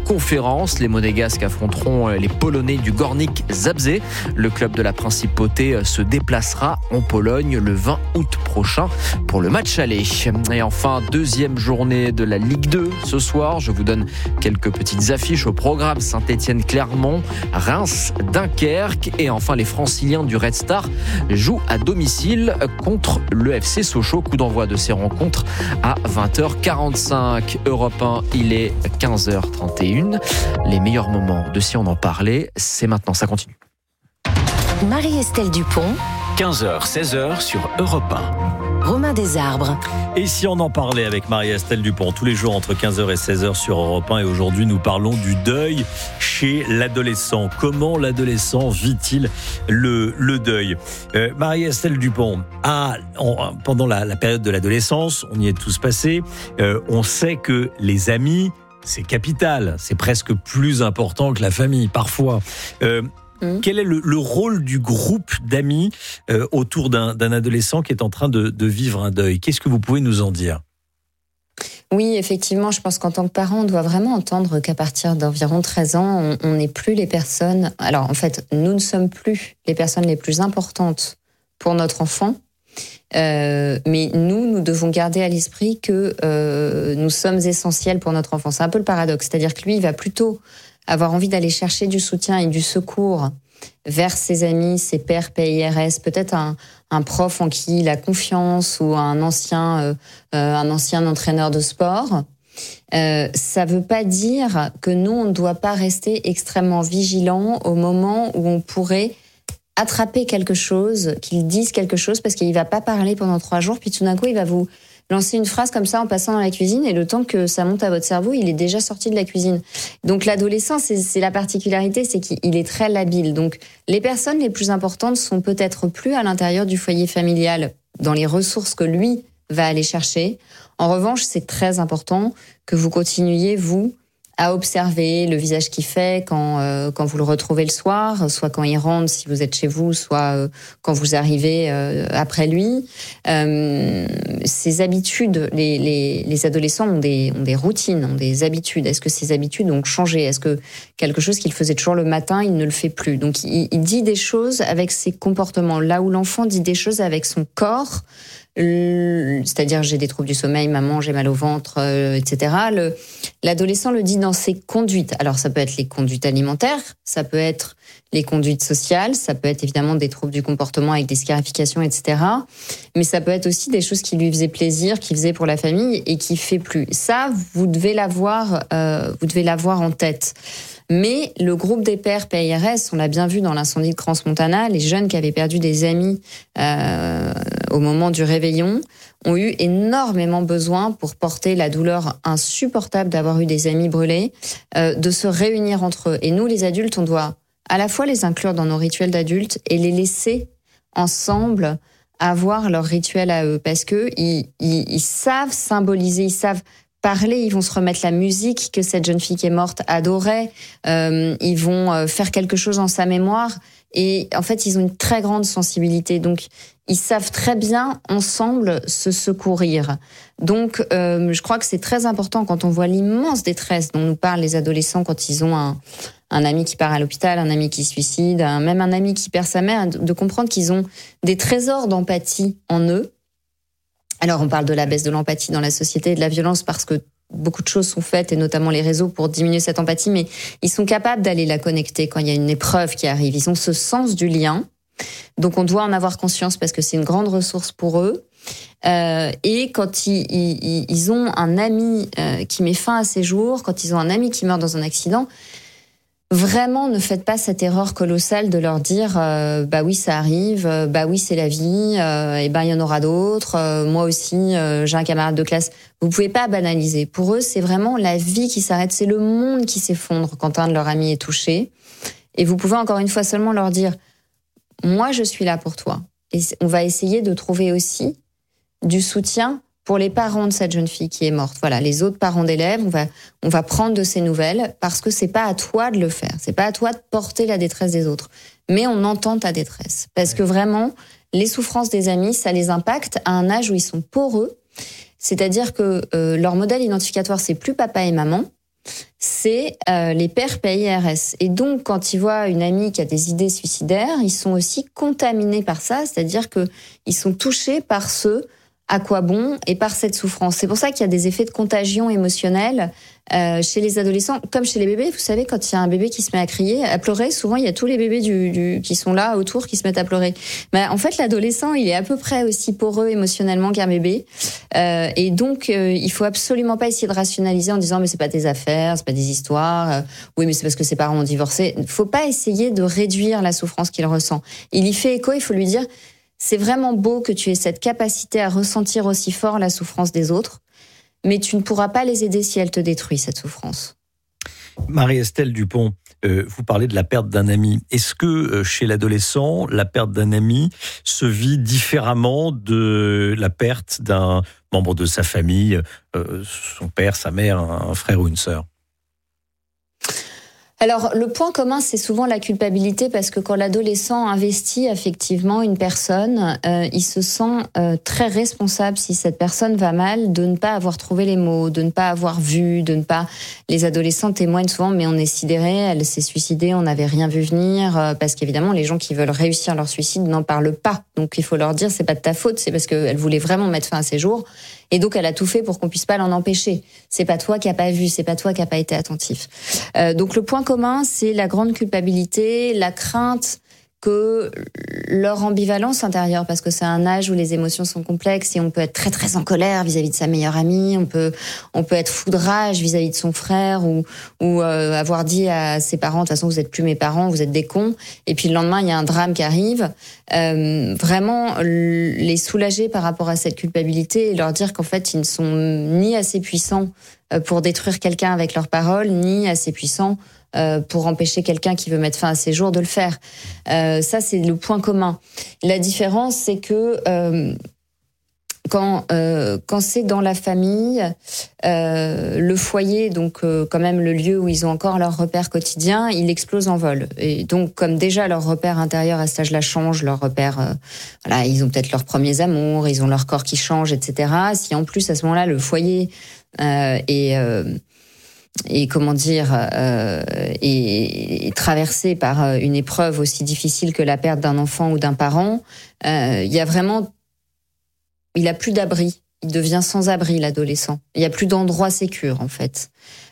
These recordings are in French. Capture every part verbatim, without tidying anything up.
conférence. Les Monégasques affronteront les Polonais du Górnik Zabrze. Le club de la Principauté se déplacera en Pologne le vingt août prochain pour le match aller. Et enfin, deuxième journée de la Ligue deux ce soir. Je vous donne quelques petites affiches au programme. Saint-Étienne-Clermont, Reims-Dunkerque et enfin les Franciliens du Red Star jouent à domicile contre le F C Sochaux. Coup d'envoi de ces rencontres à vingt heures quarante-cinq. Europe un, il est quinze heures trente et une. Les meilleurs moments de Si on en parlait, c'est maintenant, ça continue. Marie-Estelle Dupont, quinze heures seize heures sur Europe un. Romain Desarbres. Et si on en parlait avec Marie-Estelle Dupont tous les jours entre quinze heures et seize heures sur Europe un, et aujourd'hui nous parlons du deuil chez l'adolescent. Comment l'adolescent vit-il le, le deuil euh, Marie-Estelle Dupont, ah, on, pendant la, la période de l'adolescence, on y est tous passés, euh, on sait que les amis, c'est capital, c'est presque plus important que la famille parfois. Euh, Mmh. Quel est le, le rôle du groupe d'amis euh, autour d'un, d'un adolescent qui est en train de, de vivre un deuil ? Qu'est-ce que vous pouvez nous en dire ? Oui, effectivement, je pense qu'en tant que parent, on doit vraiment entendre qu'à partir d'environ treize ans, on n'est plus les personnes... Alors, en fait, nous ne sommes plus les personnes les plus importantes pour notre enfant, euh, mais nous, nous devons garder à l'esprit que euh, nous sommes essentiels pour notre enfant. C'est un peu le paradoxe, c'est-à-dire que lui, il va plutôt avoir envie d'aller chercher du soutien et du secours vers ses amis, ses pairs P I R S, peut-être un, un prof en qui il a confiance ou un ancien, euh, un ancien entraîneur de sport. Euh, ça ne veut pas dire que nous, on ne doit pas rester extrêmement vigilants au moment où on pourrait attraper quelque chose, qu'il dise quelque chose, parce qu'il ne va pas parler pendant trois jours, puis tout d'un coup, il va vous lancer une phrase comme ça en passant dans la cuisine, et le temps que ça monte à votre cerveau, il est déjà sorti de la cuisine. Donc l'adolescent, c'est, c'est la particularité, c'est qu'il est très labile. Donc les personnes les plus importantes sont peut-être plus à l'intérieur du foyer familial, dans les ressources que lui va aller chercher. En revanche, c'est très important que vous continuiez, vous, à observer le visage qu'il fait quand euh, quand vous le retrouvez le soir, soit quand il rentre si vous êtes chez vous, soit euh, quand vous arrivez euh, après lui. Euh, ces habitudes, les, les les adolescents ont des ont des routines, ont des habitudes. Est-ce que ces habitudes ont changé ? Est-ce que quelque chose qu'il faisait toujours le matin, il ne le fait plus ? Donc il, il dit des choses avec ses comportements, là où l'enfant dit des choses avec son corps. C'est-à-dire j'ai des troubles du sommeil, maman, j'ai mal au ventre, euh, et cetera. Le, l'adolescent le dit dans ses conduites. Alors ça peut être les conduites alimentaires, ça peut être les conduites sociales, ça peut être évidemment des troubles du comportement avec des scarifications, et cetera. Mais ça peut être aussi des choses qui lui faisaient plaisir, qui faisaient pour la famille et qui fait plus. Ça, vous devez l'avoir, euh, vous devez l'avoir en tête. Mais le groupe des pairs P I R S, on l'a bien vu dans l'incendie de Crans-Montana, les jeunes qui avaient perdu des amis euh, au moment du réveillon ont eu énormément besoin, pour porter la douleur insupportable d'avoir eu des amis brûlés, euh, de se réunir entre eux. Et nous, les adultes, on doit à la fois les inclure dans nos rituels d'adultes et les laisser ensemble avoir leur rituel à eux, parce que ils, ils, ils savent symboliser, ils savent parler, ils vont se remettre la musique que cette jeune fille qui est morte adorait, euh, ils vont faire quelque chose en sa mémoire, et en fait ils ont une très grande sensibilité, donc ils savent très bien ensemble se secourir. Donc euh, je crois que c'est très important quand on voit l'immense détresse dont nous parlent les adolescents quand ils ont un, un ami qui part à l'hôpital, un ami qui se suicide, un, même un ami qui perd sa mère, de comprendre qu'ils ont des trésors d'empathie en eux. Alors, on parle de la baisse de l'empathie dans la société et de la violence parce que beaucoup de choses sont faites, et notamment les réseaux, pour diminuer cette empathie, mais ils sont capables d'aller la connecter quand il y a une épreuve qui arrive. Ils ont ce sens du lien. Donc, on doit en avoir conscience parce que c'est une grande ressource pour eux. Euh, et quand ils, ils, ils ont un ami euh, qui met fin à ses jours, quand ils ont un ami qui meurt dans un accident, vraiment, ne faites pas cette erreur colossale de leur dire euh, bah oui, ça arrive, euh, bah oui, c'est la vie, euh, et ben il y en aura d'autres. Euh, moi aussi, euh, j'ai un camarade de classe. Vous pouvez pas banaliser. Pour eux, c'est vraiment la vie qui s'arrête, c'est le monde qui s'effondre quand un de leurs amis est touché. Et vous pouvez encore une fois seulement leur dire moi, je suis là pour toi. Et on va essayer de trouver aussi du soutien pour les parents de cette jeune fille qui est morte. Voilà, les autres parents d'élèves, on va, on va prendre de ces nouvelles parce que c'est pas à toi de le faire. C'est pas à toi de porter la détresse des autres. Mais on entend ta détresse. Parce que vraiment, les souffrances des amis, ça les impacte à un âge où ils sont poreux. C'est-à-dire que euh, leur modèle identificatoire, c'est plus papa et maman. c'est euh, les pères P I R S. Et donc, quand ils voient une amie qui a des idées suicidaires, ils sont aussi contaminés par ça, c'est-à-dire qu'ils sont touchés par ce à quoi bon et par cette souffrance. C'est pour ça qu'il y a des effets de contagion émotionnelle euh, chez les adolescents, comme chez les bébés. Vous savez, quand il y a un bébé qui se met à crier, à pleurer, souvent il y a tous les bébés du, du, qui sont là autour qui se mettent à pleurer. Mais en fait, l'adolescent, il est à peu près aussi poreux émotionnellement qu'un bébé. Euh, et donc, euh, il faut absolument pas essayer de rationaliser en disant mais c'est pas tes affaires, c'est pas des histoires. Euh, oui, mais c'est parce que ses parents ont divorcé. Il faut pas essayer de réduire la souffrance qu'il ressent. Il y fait écho. Il faut lui dire c'est vraiment beau que tu aies cette capacité à ressentir aussi fort la souffrance des autres, mais tu ne pourras pas les aider si elle te détruit, cette souffrance. Marie-Estelle Dupont, euh, vous parlez de la perte d'un ami. Est-ce que euh, chez l'adolescent, la perte d'un ami se vit différemment de la perte d'un membre de sa famille, euh, son père, sa mère, un, un frère ou une sœur ? Alors, le point commun, c'est souvent la culpabilité, parce que quand l'adolescent investit effectivement une personne, euh, il se sent euh, très responsable si cette personne va mal, de ne pas avoir trouvé les mots, de ne pas avoir vu, de ne pas... Les adolescents témoignent souvent, mais on est sidérés, elle s'est suicidée, on n'avait rien vu venir, euh, parce qu'évidemment, les gens qui veulent réussir leur suicide n'en parlent pas. Donc, il faut leur dire, c'est pas de ta faute, c'est parce qu'elle voulait vraiment mettre fin à ses jours. Et donc, elle a tout fait pour qu'on puisse pas l'en empêcher. C'est pas toi qui a pas vu, c'est pas toi qui a pas été attentif. Euh, donc, le point commun, c'est la grande culpabilité, la crainte que leur ambivalence intérieure, parce que c'est un âge où les émotions sont complexes et on peut être très très en colère vis-à-vis de sa meilleure amie, on peut on peut être fou de rage vis-à-vis de son frère ou ou euh, avoir dit à ses parents de toute façon vous êtes plus mes parents, vous êtes des cons, et puis le lendemain il y a un drame qui arrive. Euh, vraiment les soulager par rapport à cette culpabilité et leur dire qu'en fait ils ne sont ni assez puissants pour détruire quelqu'un avec leurs paroles, ni assez puissants Euh, pour empêcher quelqu'un qui veut mettre fin à ses jours de le faire. Euh, ça, c'est le point commun. La différence, c'est que euh, quand euh, quand c'est dans la famille, euh, le foyer, donc euh, quand même le lieu où ils ont encore leur repère quotidien, il explose en vol. Et donc, comme déjà leur repère intérieur à cet âge-là change, leur repère, euh, voilà, ils ont peut-être leurs premiers amours, ils ont leur corps qui change, et cetera. Si en plus à ce moment-là le foyer euh, est euh, et comment dire, euh, et, et traversé par une épreuve aussi difficile que la perte d'un enfant ou d'un parent, euh, il y a vraiment, il a plus d'abri, il devient sans abri l'adolescent. Il y a plus d'endroit sécure en fait.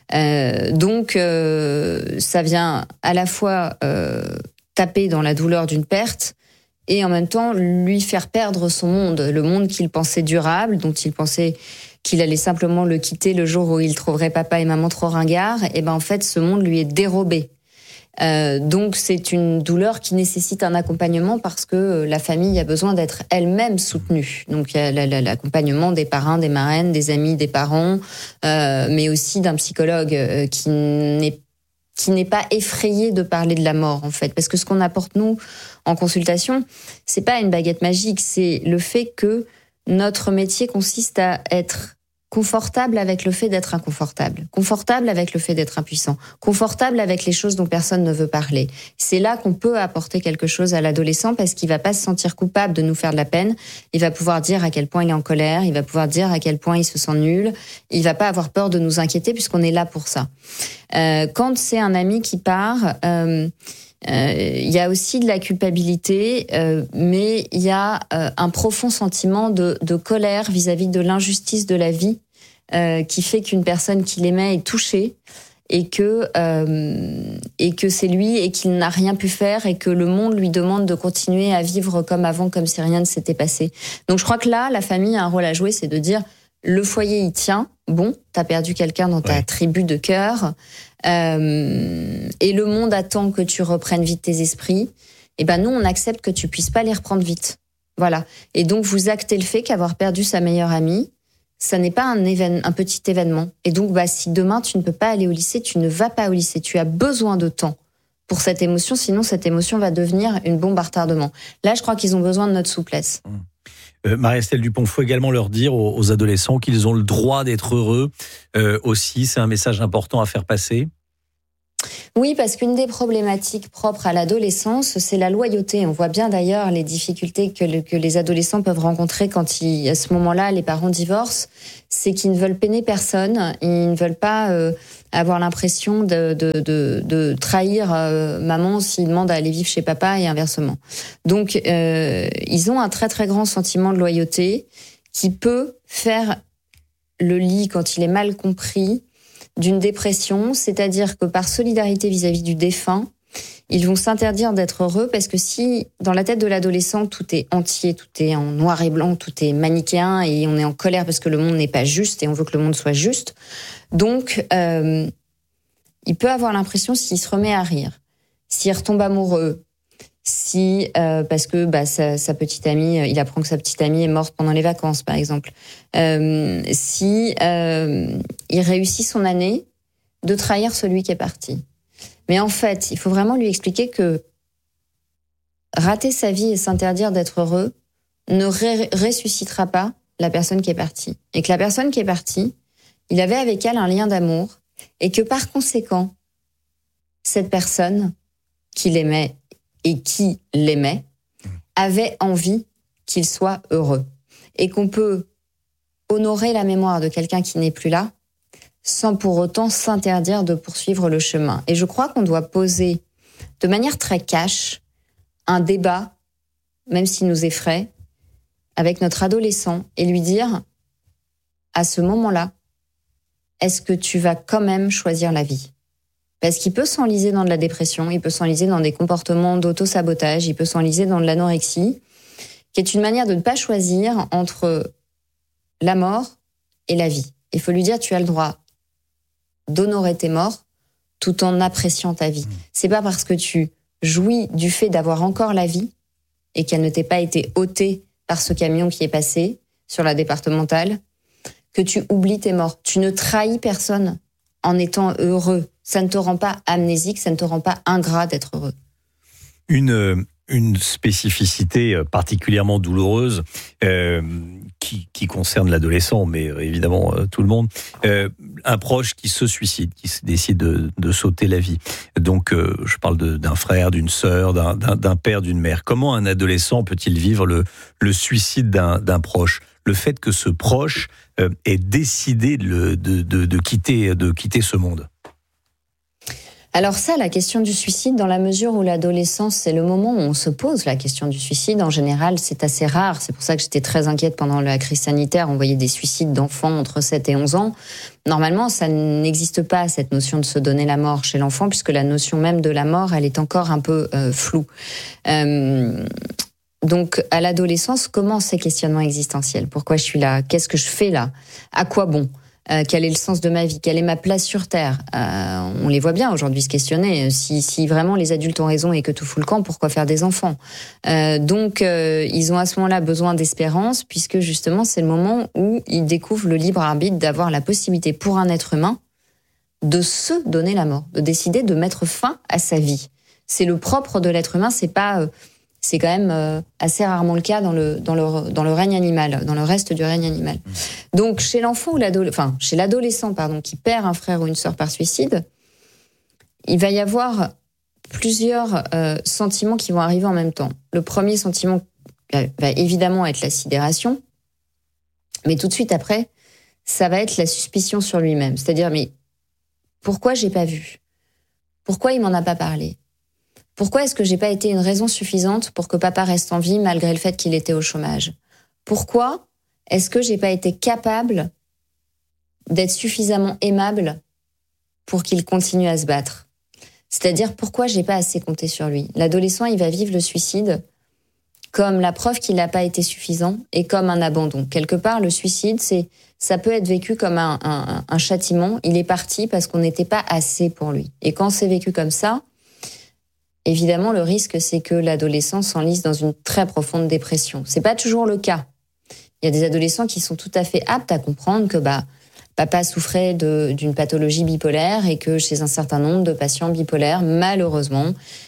Euh, donc euh, ça vient à la fois euh, taper dans la douleur d'une perte et en même temps lui faire perdre son monde, le monde qu'il pensait durable, dont il pensait qu'il allait simplement le quitter le jour où il trouverait papa et maman trop ringards, et ben en fait ce monde lui est dérobé. Euh, donc c'est une douleur qui nécessite un accompagnement parce que la famille a besoin d'être elle-même soutenue. Donc il y a l'accompagnement des parrains, des marraines, des amis, des parents, euh, mais aussi d'un psychologue euh, qui n'est qui n'est pas effrayé de parler de la mort en fait, parce que ce qu'on apporte nous en consultation, c'est pas une baguette magique, c'est le fait que notre métier consiste à être confortable avec le fait d'être inconfortable, confortable avec le fait d'être impuissant, confortable avec les choses dont personne ne veut parler. C'est là qu'on peut apporter quelque chose à l'adolescent parce qu'il va pas se sentir coupable de nous faire de la peine. Il va pouvoir dire à quel point il est en colère, il va pouvoir dire à quel point il se sent nul. Il va pas avoir peur de nous inquiéter puisqu'on est là pour ça. Euh, quand c'est un ami qui part, euh, Euh, il y a aussi de la culpabilité, euh, mais il y a euh, un profond sentiment de, de colère vis-à-vis de l'injustice de la vie euh, qui fait qu'une personne qu'il aimait est touchée et que euh, et que c'est lui et qu'il n'a rien pu faire et que le monde lui demande de continuer à vivre comme avant, comme si rien ne s'était passé. Donc je crois que là, la famille a un rôle à jouer, c'est de dire le foyer il tient, bon, t'as perdu quelqu'un dans ta ouais. tribu de cœur. Euh, et le monde attend que tu reprennes vite tes esprits. Et ben nous, on accepte que tu puisses pas les reprendre vite. Voilà. Et donc vous actez le fait qu'avoir perdu sa meilleure amie, ça n'est pas un événement, un petit événement. Et donc, bah si demain tu ne peux pas aller au lycée, tu ne vas pas au lycée. Tu as besoin de temps pour cette émotion, sinon cette émotion va devenir une bombe à retardement. Là, je crois qu'ils ont besoin de notre souplesse. Mmh. Euh, Marie-Estelle Dupont, il faut également leur dire aux, aux adolescents qu'ils ont le droit d'être heureux euh, aussi. C'est un message important à faire passer. Oui, parce qu'une des problématiques propres à l'adolescence, c'est la loyauté. On voit bien d'ailleurs les difficultés que, le, que les adolescents peuvent rencontrer quand ils, à ce moment-là, les parents divorcent. C'est qu'ils ne veulent peiner personne, ils ne veulent pas euh, avoir l'impression de, de, de, de trahir euh, maman s'ils demandent à aller vivre chez papa et inversement. Donc, euh, ils ont un très très grand sentiment de loyauté qui peut faire le lit, quand il est mal compris, d'une dépression, c'est-à-dire que par solidarité vis-à-vis du défunt, ils vont s'interdire d'être heureux parce que si, dans la tête de l'adolescent, tout est entier, tout est en noir et blanc, tout est manichéen et on est en colère parce que le monde n'est pas juste et on veut que le monde soit juste, donc euh, il peut avoir l'impression, s'il se remet à rire, s'il retombe amoureux, si euh, parce que bah, sa, sa petite amie, il apprend que sa petite amie est morte pendant les vacances, par exemple, euh, si euh, il réussit son année, de trahir celui qui est parti. Mais en fait, il faut vraiment lui expliquer que rater sa vie et s'interdire d'être heureux ne ré- ressuscitera pas la personne qui est partie. Et que la personne qui est partie, il avait avec elle un lien d'amour et que par conséquent, cette personne qu'il aimait et qui l'aimait avait envie qu'il soit heureux. Et qu'on peut honorer la mémoire de quelqu'un qui n'est plus là sans pour autant s'interdire de poursuivre le chemin. Et je crois qu'on doit poser de manière très cash un débat, même s'il nous effraie, avec notre adolescent et lui dire, à ce moment-là, est-ce que tu vas quand même choisir la vie ? Parce qu'il peut s'enliser dans de la dépression, il peut s'enliser dans des comportements d'auto-sabotage, il peut s'enliser dans de l'anorexie, qui est une manière de ne pas choisir entre la mort et la vie. Il faut lui dire, tu as le droit d'honorer tes morts tout en appréciant ta vie. C'est pas parce que tu jouis du fait d'avoir encore la vie et qu'elle ne t'ait pas été ôtée par ce camion qui est passé sur la départementale que tu oublies tes morts. Tu ne trahis personne en étant heureux. Ça ne te rend pas amnésique, ça ne te rend pas ingrat d'être heureux. Une, une spécificité particulièrement douloureuse euh, qui, qui concerne l'adolescent, mais évidemment euh, tout le monde, euh, un proche qui se suicide, qui décide de, de sauter la vie. Donc euh, je parle de, d'un frère, d'une sœur, d'un, d'un, d'un père, d'une mère. Comment un adolescent peut-il vivre le, le suicide d'un, d'un proche ? Le fait que ce proche euh, ait décidé de, de, de, de, quitter, de quitter ce monde. Alors ça, la question du suicide, dans la mesure où l'adolescence, c'est le moment où on se pose la question du suicide, en général, c'est assez rare. C'est pour ça que j'étais très inquiète pendant la crise sanitaire. On voyait des suicides d'enfants entre sept et onze ans. Normalement, ça n'existe pas, cette notion de se donner la mort chez l'enfant, puisque la notion même de la mort, elle est encore un peu euh, floue. Euh, donc, à l'adolescence, comment ces questionnements existentiels ? Pourquoi je suis là ? Qu'est-ce que je fais là ? À quoi bon ? Euh, quel est le sens de ma vie ? Quelle est ma place sur Terre ? euh, On les voit bien aujourd'hui se questionner. Si, si vraiment les adultes ont raison et que tout fout le camp, pourquoi faire des enfants ? euh, Donc, euh, ils ont à ce moment-là besoin d'espérance, puisque justement, c'est le moment où ils découvrent le libre arbitre d'avoir la possibilité pour un être humain de se donner la mort, de décider de mettre fin à sa vie. C'est le propre de l'être humain, c'est pas... Euh, C'est quand même euh, assez rarement le cas dans le dans le dans le règne animal, dans le reste du règne animal. Donc chez l'enfant ou l'adolescent, enfin chez l'adolescent pardon, qui perd un frère ou une sœur par suicide, il va y avoir plusieurs euh, sentiments qui vont arriver en même temps. Le premier sentiment va évidemment être la sidération, mais tout de suite après, ça va être la suspicion sur lui-même. C'est-à-dire, mais pourquoi j'ai pas vu ? Pourquoi il m'en a pas parlé ? Pourquoi est-ce que j'ai pas été une raison suffisante pour que papa reste en vie malgré le fait qu'il était au chômage ? Pourquoi est-ce que j'ai pas été capable d'être suffisamment aimable pour qu'il continue à se battre ? C'est-à-dire, pourquoi j'ai pas assez compté sur lui ? L'adolescent, il va vivre le suicide comme la preuve qu'il n'a pas été suffisant et comme un abandon. Quelque part, le suicide, c'est, ça peut être vécu comme un, un, un châtiment. Il est parti parce qu'on n'était pas assez pour lui. Et quand c'est vécu comme ça, évidemment, le risque, c'est que l'adolescent s'enlise dans une très profonde dépression. C'est pas toujours le cas. Il y a des adolescents qui sont tout à fait aptes à comprendre que bah papa souffrait de, d'une pathologie bipolaire et que chez un certain nombre de patients bipolaires, malheureusement,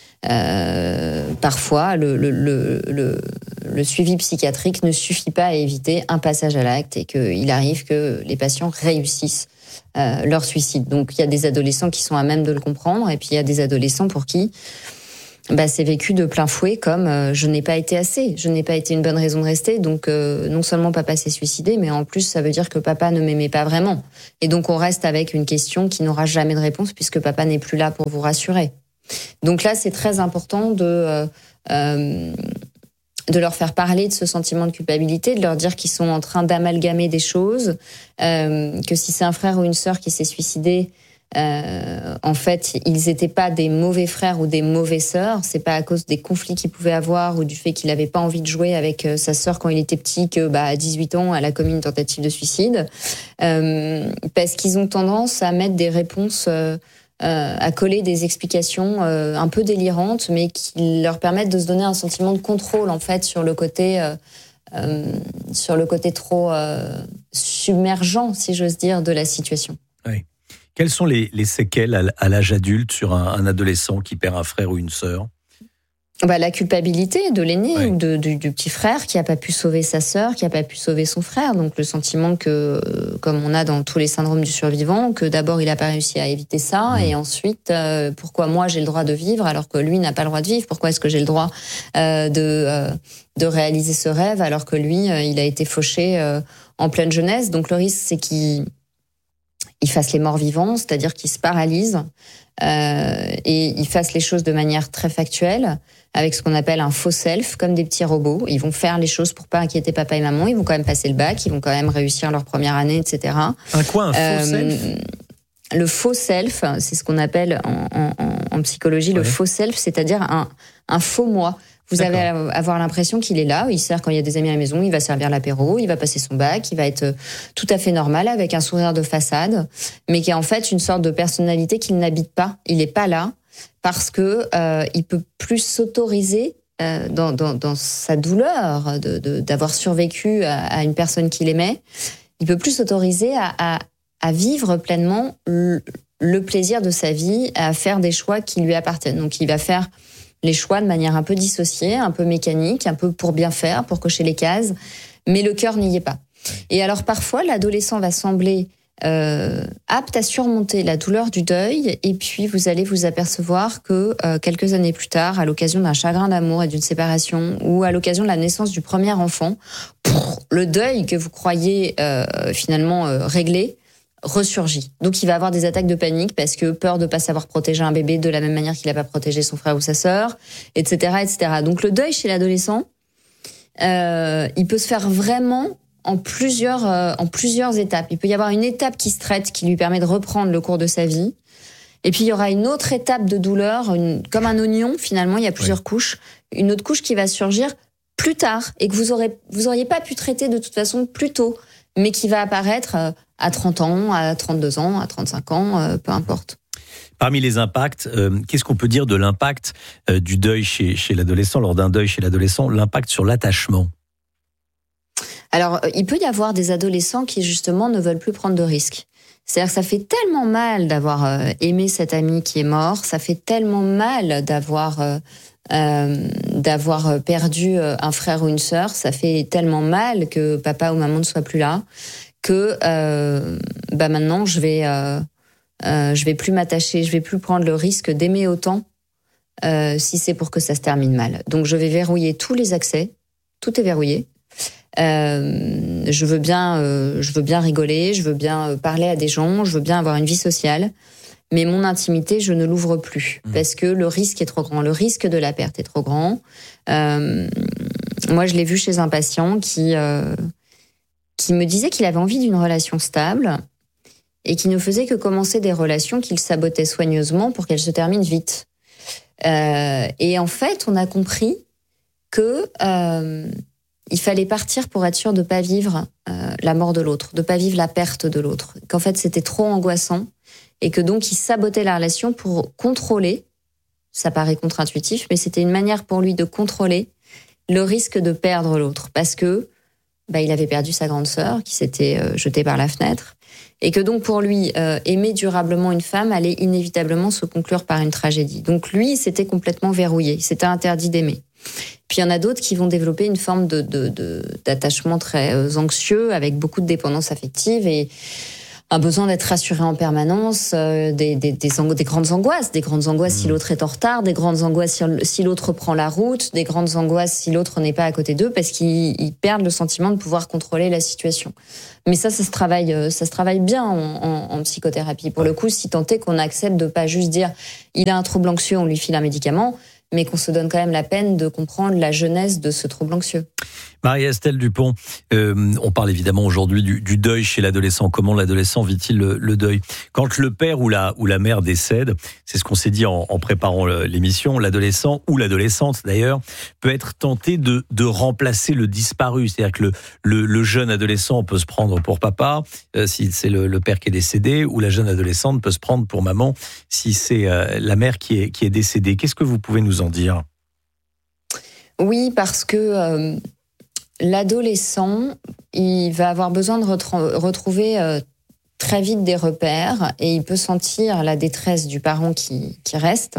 euh, parfois le, le, le, le, le suivi psychiatrique ne suffit pas à éviter un passage à l'acte et qu'il arrive que les patients réussissent euh, leur suicide. Donc il y a des adolescents qui sont à même de le comprendre, et puis il y a des adolescents pour qui bah, c'est vécu de plein fouet comme euh, je n'ai pas été assez, je n'ai pas été une bonne raison de rester, donc euh, non seulement papa s'est suicidé, mais en plus ça veut dire que papa ne m'aimait pas vraiment. Et donc on reste avec une question qui n'aura jamais de réponse puisque papa n'est plus là pour vous rassurer. Donc là c'est très important de... Euh, euh, de leur faire parler de ce sentiment de culpabilité, de leur dire qu'ils sont en train d'amalgamer des choses, euh, que si c'est un frère ou une sœur qui s'est suicidé, euh, en fait, ils n'étaient pas des mauvais frères ou des mauvais sœurs. C'est pas à cause des conflits qu'ils pouvaient avoir ou du fait qu'il n'avait pas envie de jouer avec sa sœur quand il était petit que, bah, à dix-huit ans, elle a commis une tentative de suicide. Euh, parce qu'ils ont tendance à mettre des réponses... Euh, Euh, à coller des explications euh, un peu délirantes, mais qui leur permettent de se donner un sentiment de contrôle en fait sur le côté, euh, euh, sur le côté trop euh, submergent, si j'ose dire, de la situation. Oui. Quelles sont les, les séquelles à, à l'âge adulte sur un, un adolescent qui perd un frère ou une sœur ? Bah, la culpabilité de l'aîné ouais. ou de, du, du petit frère qui n'a pas pu sauver sa sœur, qui n'a pas pu sauver son frère. Donc le sentiment que, comme on a dans tous les syndromes du survivant, que d'abord il n'a pas réussi à éviter ça, mmh. et ensuite euh, pourquoi moi j'ai le droit de vivre alors que lui n'a pas le droit de vivre ? Pourquoi est-ce que j'ai le droit euh, de, euh, de réaliser ce rêve alors que lui euh, il a été fauché euh, en pleine jeunesse ? Donc le risque c'est qu'il il fasse les morts vivants, c'est-à-dire qu'il se paralyse euh, et il fasse les choses de manière très factuelle, avec ce qu'on appelle un faux self, comme des petits robots. Ils vont faire les choses pour pas inquiéter papa et maman, ils vont quand même passer le bac, ils vont quand même réussir leur première année, et cetera. Un quoi, un faux euh, self ? Le faux self, c'est ce qu'on appelle en, en, en psychologie ouais. le faux self, c'est-à-dire un, un faux moi. Vous D'accord. allez avoir l'impression qu'il est là, il sert quand il y a des amis à la maison, il va servir l'apéro, il va passer son bac, il va être tout à fait normal avec un sourire de façade, mais qui est en fait une sorte de personnalité qu'il n'habite pas. Il n'est pas là parce que euh, il peut plus s'autoriser euh, dans, dans, dans sa douleur de, de, d'avoir survécu à, à une personne qu'il aimait. Il peut plus s'autoriser à, à, à vivre pleinement le, le plaisir de sa vie, à faire des choix qui lui appartiennent. Donc il va faire les choix de manière un peu dissociée, un peu mécanique, un peu pour bien faire, pour cocher les cases, mais le cœur n'y est pas. Et alors parfois, l'adolescent va sembler euh, apte à surmonter la douleur du deuil, et puis vous allez vous apercevoir que euh, quelques années plus tard, à l'occasion d'un chagrin d'amour et d'une séparation, ou à l'occasion de la naissance du premier enfant, pff, le deuil que vous croyez euh, finalement euh, réglé, ressurgit. Donc il va avoir des attaques de panique parce que peur de pas savoir protéger un bébé de la même manière qu'il n'a pas protégé son frère ou sa sœur, et cetera, et cetera. Donc le deuil chez l'adolescent, euh, il peut se faire vraiment en plusieurs, euh, en plusieurs étapes. Il peut y avoir une étape qui se traite, qui lui permet de reprendre le cours de sa vie. Et puis il y aura une autre étape de douleur, une, comme un oignon finalement, il y a plusieurs ouais. couches. Une autre couche qui va surgir plus tard et que vous aurez, vous auriez pas pu traiter de toute façon plus tôt, mais qui va apparaître euh, à trente ans, à trente-deux ans, à trente-cinq ans, euh, peu importe. Parmi les impacts, euh, qu'est-ce qu'on peut dire de l'impact euh, du deuil chez, chez l'adolescent, lors d'un deuil chez l'adolescent, l'impact sur l'attachement ? Alors, il peut y avoir des adolescents qui, justement, ne veulent plus prendre de risques. C'est-à-dire que ça fait tellement mal d'avoir euh, aimé cet ami qui est mort, ça fait tellement mal d'avoir... Euh, Euh, d'avoir perdu un frère ou une sœur, ça fait tellement mal que papa ou maman ne soit plus là, que euh, bah maintenant je vais euh, euh, je vais plus m'attacher, je vais plus prendre le risque d'aimer autant euh, si c'est pour que ça se termine mal. Donc je vais verrouiller tous les accès, tout est verrouillé. Euh, je veux bien, euh, je veux bien rigoler, je veux bien parler à des gens, je veux bien avoir une vie sociale. Mais mon intimité, je ne l'ouvre plus mmh. parce que le risque est trop grand. Le risque de la perte est trop grand. Euh, moi, je l'ai vu chez un patient qui euh, qui me disait qu'il avait envie d'une relation stable et qui ne faisait que commencer des relations qu'il sabotait soigneusement pour qu'elles se terminent vite. Euh, et en fait, on a compris que euh, il fallait partir pour être sûr de pas vivre euh, la mort de l'autre, de pas vivre la perte de l'autre. Qu'en fait, c'était trop angoissant. Et que donc, il sabotait la relation pour contrôler, ça paraît contre-intuitif, mais c'était une manière pour lui de contrôler le risque de perdre l'autre. Parce que bah, il avait perdu sa grande sœur, qui s'était euh, jetée par la fenêtre. Et que donc, pour lui, euh, aimer durablement une femme allait inévitablement se conclure par une tragédie. Donc lui, il s'était complètement verrouillé, il s'était interdit d'aimer. Puis il y en a d'autres qui vont développer une forme de, de, de, d'attachement très euh, anxieux, avec beaucoup de dépendance affective et... un besoin d'être rassuré en permanence, euh, des, des, des, ang- des grandes angoisses, des grandes angoisses mmh. si l'autre est en retard, des grandes angoisses si, si l'autre prend la route, des grandes angoisses si l'autre n'est pas à côté d'eux, parce qu'ils ils perdent le sentiment de pouvoir contrôler la situation. Mais ça, ça se travaille, ça se travaille bien en, en, en psychothérapie. Pour le coup, si tant est qu'on accepte de pas juste dire il a un trouble anxieux, on lui file un médicament, mais qu'on se donne quand même la peine de comprendre la genèse de ce trouble anxieux. Marie-Estelle Dupont, euh, on parle évidemment aujourd'hui du, du deuil chez l'adolescent. Comment l'adolescent vit-il le, le deuil ? Quand le père ou la, ou la mère décède, c'est ce qu'on s'est dit en, en préparant l'émission, l'adolescent ou l'adolescente d'ailleurs peut être tenté de, de remplacer le disparu. C'est-à-dire que le, le, le jeune adolescent peut se prendre pour papa euh, si c'est le, le père qui est décédé, ou la jeune adolescente peut se prendre pour maman si c'est euh, la mère qui est, qui est décédée. Qu'est-ce que vous pouvez nous en dire ? Oui, parce que euh, l'adolescent, il va avoir besoin de retro- retrouver euh, très vite des repères, et il peut sentir la détresse du parent qui, qui reste,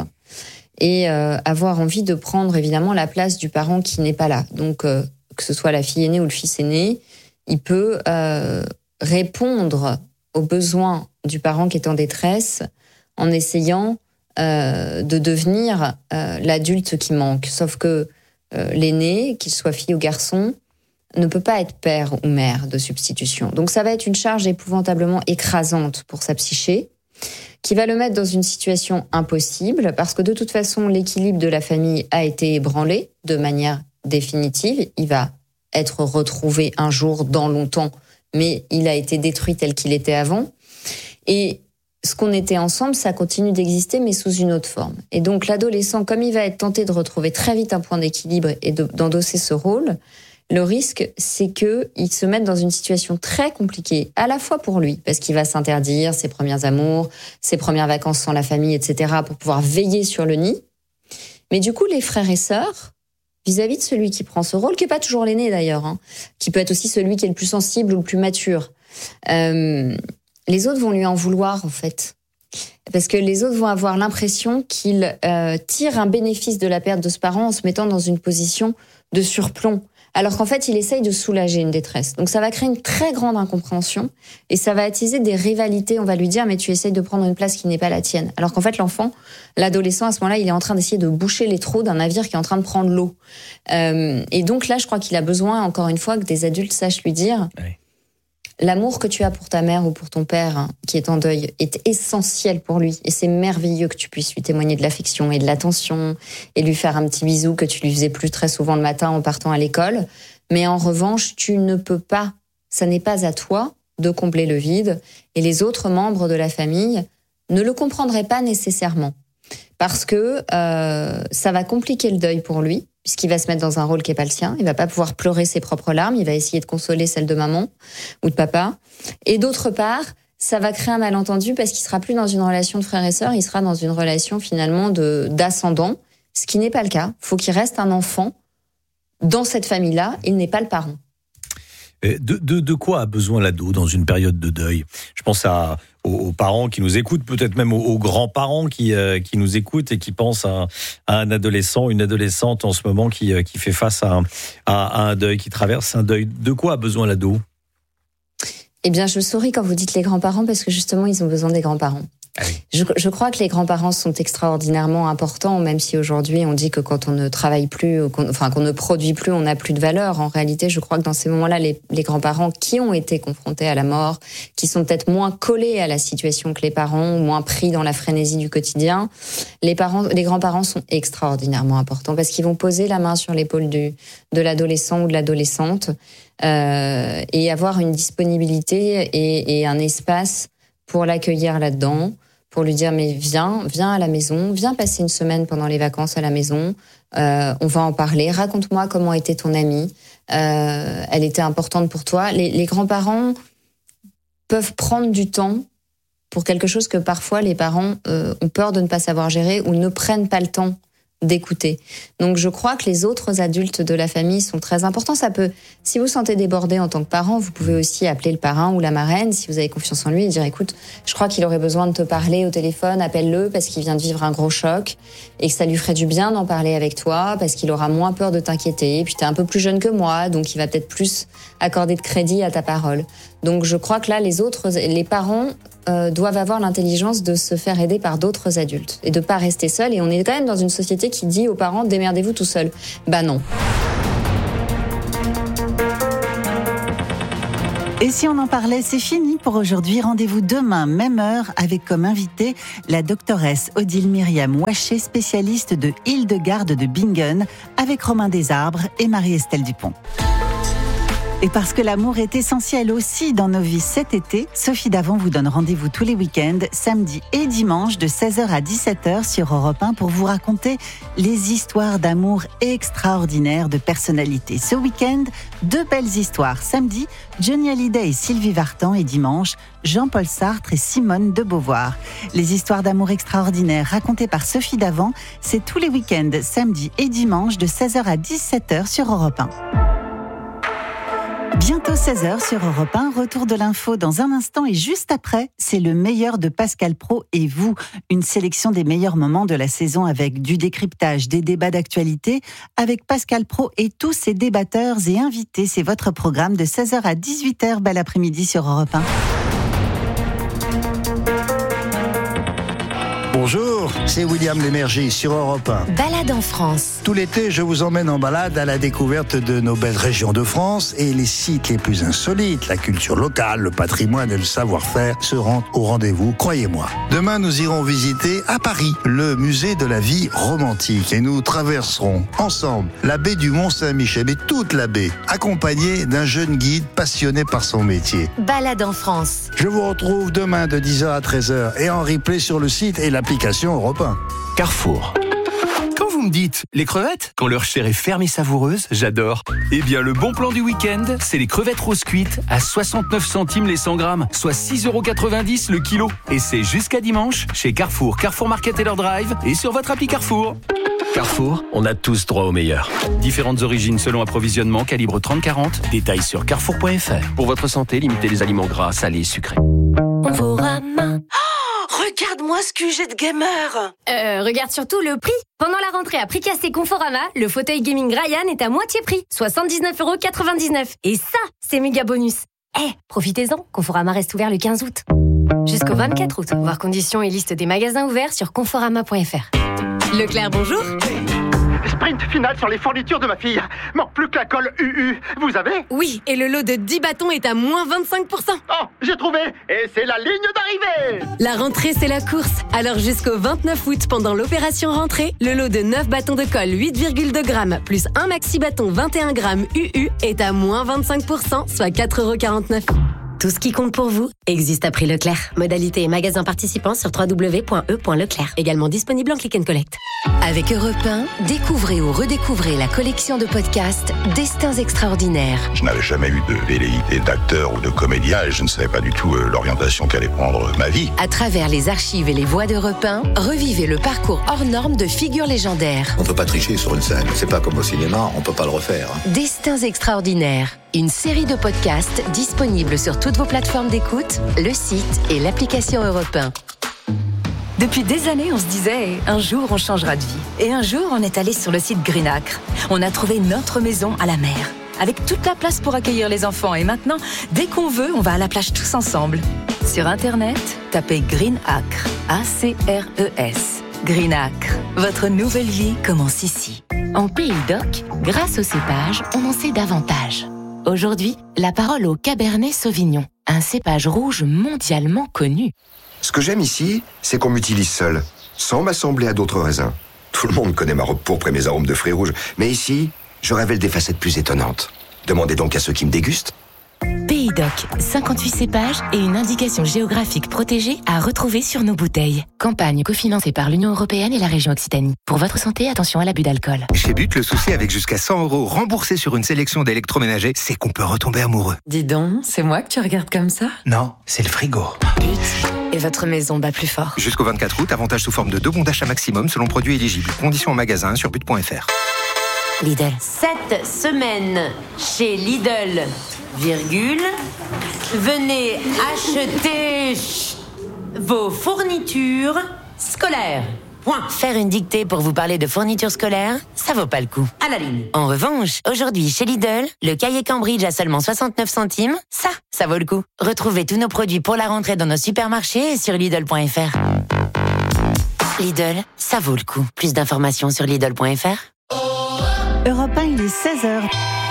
et euh, avoir envie de prendre évidemment la place du parent qui n'est pas là. Donc, euh, que ce soit la fille aînée ou le fils aîné, il peut euh, répondre aux besoins du parent qui est en détresse en essayant euh, de devenir euh, l'adulte qui manque. Sauf que Euh, l'aîné, qu'il soit fille ou garçon, ne peut pas être père ou mère de substitution. Donc ça va être une charge épouvantablement écrasante pour sa psyché, qui va le mettre dans une situation impossible, parce que de toute façon, l'équilibre de la famille a été ébranlé de manière définitive. Il va être retrouvé un jour dans longtemps, mais il a été détruit tel qu'il était avant. Et ce qu'on était ensemble, ça continue d'exister, mais sous une autre forme. Et donc l'adolescent, comme il va être tenté de retrouver très vite un point d'équilibre et de, d'endosser ce rôle, le risque, c'est qu'il se mette dans une situation très compliquée, à la fois pour lui, parce qu'il va s'interdire ses premiers amours, ses premières vacances sans la famille, et cetera, pour pouvoir veiller sur le nid. Mais du coup, les frères et sœurs, vis-à-vis de celui qui prend ce rôle, qui n'est pas toujours l'aîné d'ailleurs, hein, qui peut être aussi celui qui est le plus sensible ou le plus mature, euh, les autres vont lui en vouloir, en fait. Parce que les autres vont avoir l'impression qu'il euh, tire un bénéfice de la perte de ce parent en se mettant dans une position de surplomb. Alors qu'en fait, il essaye de soulager une détresse. Donc ça va créer une très grande incompréhension et ça va attiser des rivalités. On va lui dire, mais tu essayes de prendre une place qui n'est pas la tienne. Alors qu'en fait, l'enfant, l'adolescent, à ce moment-là, il est en train d'essayer de boucher les trous d'un navire qui est en train de prendre l'eau. Euh, et donc là, je crois qu'il a besoin, encore une fois, que des adultes sachent lui dire... Oui. L'amour que tu as pour ta mère ou pour ton père, hein, qui est en deuil, est essentiel pour lui. Et c'est merveilleux que tu puisses lui témoigner de l'affection et de l'attention et lui faire un petit bisou que tu lui faisais plus très souvent le matin en partant à l'école. Mais en revanche, tu ne peux pas, ça n'est pas à toi de combler le vide. Et les autres membres de la famille ne le comprendraient pas nécessairement. Parce que euh, ça va compliquer le deuil pour lui, puisqu'il va se mettre dans un rôle qui n'est pas le sien. Il va pas pouvoir pleurer ses propres larmes. Il va essayer de consoler celles de maman ou de papa. Et d'autre part, ça va créer un malentendu parce qu'il sera plus dans une relation de frère et sœur. Il sera dans une relation finalement de d'ascendant, ce qui n'est pas le cas. Il faut qu'il reste un enfant dans cette famille-là. Il n'est pas le parent. De, de, de quoi a besoin l'ado dans une période de deuil ? Je pense à, aux, aux parents qui nous écoutent, peut-être même aux, aux grands-parents qui, euh, qui nous écoutent et qui pensent à, à un adolescent, une adolescente en ce moment qui, euh, qui fait face à, à, à un deuil, qui traverse un deuil. De quoi a besoin l'ado ? Eh bien, je souris quand vous dites les grands-parents parce que justement, ils ont besoin des grands-parents. Ah oui. Je, je crois que les grands-parents sont extraordinairement importants, même si aujourd'hui on dit que quand on ne travaille plus, qu'on, enfin qu'on ne produit plus, on n'a plus de valeur. En réalité, je crois que dans ces moments-là, les, les grands-parents qui ont été confrontés à la mort, qui sont peut-être moins collés à la situation que les parents, moins pris dans la frénésie du quotidien, les parents, les grands-parents sont extraordinairement importants parce qu'ils vont poser la main sur l'épaule du, de l'adolescent ou de l'adolescente euh, et avoir une disponibilité et, et un espace pour l'accueillir là-dedans, pour lui dire mais viens, viens à la maison, viens passer une semaine pendant les vacances à la maison, euh, on va en parler, raconte-moi comment était ton amie, euh, elle était importante pour toi. Les, les grands-parents peuvent prendre du temps pour quelque chose que parfois les parents euh, ont peur de ne pas savoir gérer ou ne prennent pas le temps d'écouter. Donc je crois que les autres adultes de la famille sont très importants. Ça peut, si vous sentez débordé en tant que parent, vous pouvez aussi appeler le parrain ou la marraine si vous avez confiance en lui et dire écoute, je crois qu'il aurait besoin de te parler au téléphone, appelle-le parce qu'il vient de vivre un gros choc et que ça lui ferait du bien d'en parler avec toi parce qu'il aura moins peur de t'inquiéter. Et puis t'es un peu plus jeune que moi, donc il va peut-être plus accorder de crédit à ta parole. Donc je crois que là, les autres, les parents euh, doivent avoir l'intelligence de se faire aider par d'autres adultes et de pas rester seuls. Et on est quand même dans une société qui dit aux parents démerdez-vous tout seuls. Bah non. Et si on en parlait, c'est fini pour aujourd'hui. Rendez-vous demain, même heure, avec comme invitée la doctoresse Odile Myriam Ouaché, spécialiste de Hildegarde de Bingen, avec Romain Desarbres et Marie-Estelle Dupont. Et parce que l'amour est essentiel aussi dans nos vies cet été, Sophie Davant vous donne rendez-vous tous les week-ends, samedi et dimanche, de seize heures à dix-sept heures sur Europe un pour vous raconter les histoires d'amour extraordinaires de personnalités. Ce week-end, deux belles histoires. Samedi, Johnny Hallyday et Sylvie Vartan, et dimanche, Jean-Paul Sartre et Simone de Beauvoir. Les histoires d'amour extraordinaires racontées par Sophie Davant, c'est tous les week-ends, samedi et dimanche, de seize heures à dix-sept heures sur Europe un. Bientôt seize heures sur Europe un, retour de l'info dans un instant et juste après, c'est le meilleur de Pascal Praud et vous. Une sélection des meilleurs moments de la saison avec du décryptage, des débats d'actualité avec Pascal Praud et tous ses débatteurs et invités. C'est votre programme de seize heures à dix-huit heures, bel après-midi sur Europe un. Bonjour, c'est William Lémergie sur Europe un. Balade en France. Tout l'été, je vous emmène en balade à la découverte de nos belles régions de France et les sites les plus insolites. La culture locale, le patrimoine et le savoir-faire seront au rendez-vous, croyez-moi. Demain, nous irons visiter à Paris le musée de la vie romantique et nous traverserons ensemble la baie du Mont-Saint-Michel et toute la baie, accompagnés d'un jeune guide passionné par son métier. Balade en France. Je vous retrouve demain de dix heures à treize heures et en replay sur le site et l'application Europe un. Carrefour. Quand vous me dites les crevettes, quand leur chair est ferme et savoureuse, j'adore. Eh bien, le bon plan du week-end, c'est les crevettes roses cuites à soixante-neuf centimes les cent grammes, soit six euros quatre-vingt-dix le kilo. Et c'est jusqu'à dimanche chez Carrefour, Carrefour Market et leur drive et sur votre appli Carrefour. Carrefour, on a tous droit au meilleur. Différentes origines selon approvisionnement, calibre trente quarante. Détails sur carrefour point f r. Pour votre santé, limitez les aliments gras, salés et sucrés. Conforama. Regarde-moi ce Q G de gamer. Euh, regarde surtout le prix. Pendant la rentrée à prix cassé Conforama, le fauteuil gaming Ryan est à moitié prix, soixante-dix-neuf euros quatre-vingt-dix-neuf. Et ça, c'est méga bonus. Eh, hey, profitez-en, Conforama reste ouvert le quinze août. Jusqu'au vingt-quatre août. Voir conditions et liste des magasins ouverts sur conforama point f r. Leclerc, bonjour. Sprint final sur les fournitures de ma fille. Manque plus que la colle U U. Vous avez ? Oui, et le lot de dix bâtons est à moins vingt-cinq pour cent. Oh, j'ai trouvé. Et c'est la ligne d'arrivée. La rentrée, c'est la course. Alors jusqu'au vingt-neuf août, pendant l'opération rentrée, le lot de neuf bâtons de colle huit virgule deux grammes plus un maxi bâton vingt et un grammes U U est à moins vingt-cinq pour cent, soit quatre euros quarante-neuf. Tout ce qui compte pour vous existe à prix Leclerc. Modalité et magasins participants sur w w w point e point leclerc. Également disponible en click and collect. Avec Europe un, découvrez ou redécouvrez la collection de podcasts Destins extraordinaires. Je n'avais jamais eu de velléité d'acteur ou de comédien et je ne savais pas du tout euh, l'orientation qu'allait prendre ma vie. À travers les archives et les voix d'Europe un, revivez le parcours hors norme de figures légendaires. On peut pas tricher sur une scène. C'est pas comme au cinéma, on peut pas le refaire. Destins extraordinaires. Une série de podcasts disponibles sur toutes vos plateformes d'écoute, le site et l'application Europe un. Depuis des années, on se disait « un jour, on changera de vie ». Et un jour, on est allé sur le site Green Acre. On a trouvé notre maison à la mer, avec toute la place pour accueillir les enfants. Et maintenant, dès qu'on veut, on va à la plage tous ensemble. Sur Internet, tapez Green Acre, A C R E S. Green Acre, votre nouvelle vie commence ici. En Pays d'Oc, grâce au cépage, on en sait davantage. Aujourd'hui, la parole au Cabernet Sauvignon, un cépage rouge mondialement connu. Ce que j'aime ici, c'est qu'on m'utilise seul, sans m'assembler à d'autres raisins. Tout le monde connaît ma robe pourpre et mes arômes de fruits rouges, mais ici, je révèle des facettes plus étonnantes. Demandez donc à ceux qui me dégustent. Pays d'Oc, cinquante-huit cépages et une indication géographique protégée à retrouver sur nos bouteilles. Campagne cofinancée par l'Union européenne et la région Occitanie. Pour votre santé, attention à l'abus d'alcool. Chez But, le souci avec jusqu'à cent euros remboursés sur une sélection d'électroménagers, c'est qu'on peut retomber amoureux. Dis donc, c'est moi que tu regardes comme ça ? Non, c'est le frigo. But, et votre maison bat plus fort. Jusqu'au vingt-quatre août, avantage sous forme de deux bons d'achat maximum selon produit éligible. Conditions en magasin sur but point f r. Lidl. Cette semaine, chez Lidl, virgule, venez acheter vos fournitures scolaires. Point. Faire une dictée pour vous parler de fournitures scolaires, ça vaut pas le coup. À la ligne. En revanche, aujourd'hui, chez Lidl, le cahier Cambridge à seulement soixante-neuf centimes, ça, ça vaut le coup. Retrouvez tous nos produits pour la rentrée dans nos supermarchés et sur Lidl point f r. Lidl, ça vaut le coup. Plus d'informations sur Lidl point f r. Europe un, il est seize heures.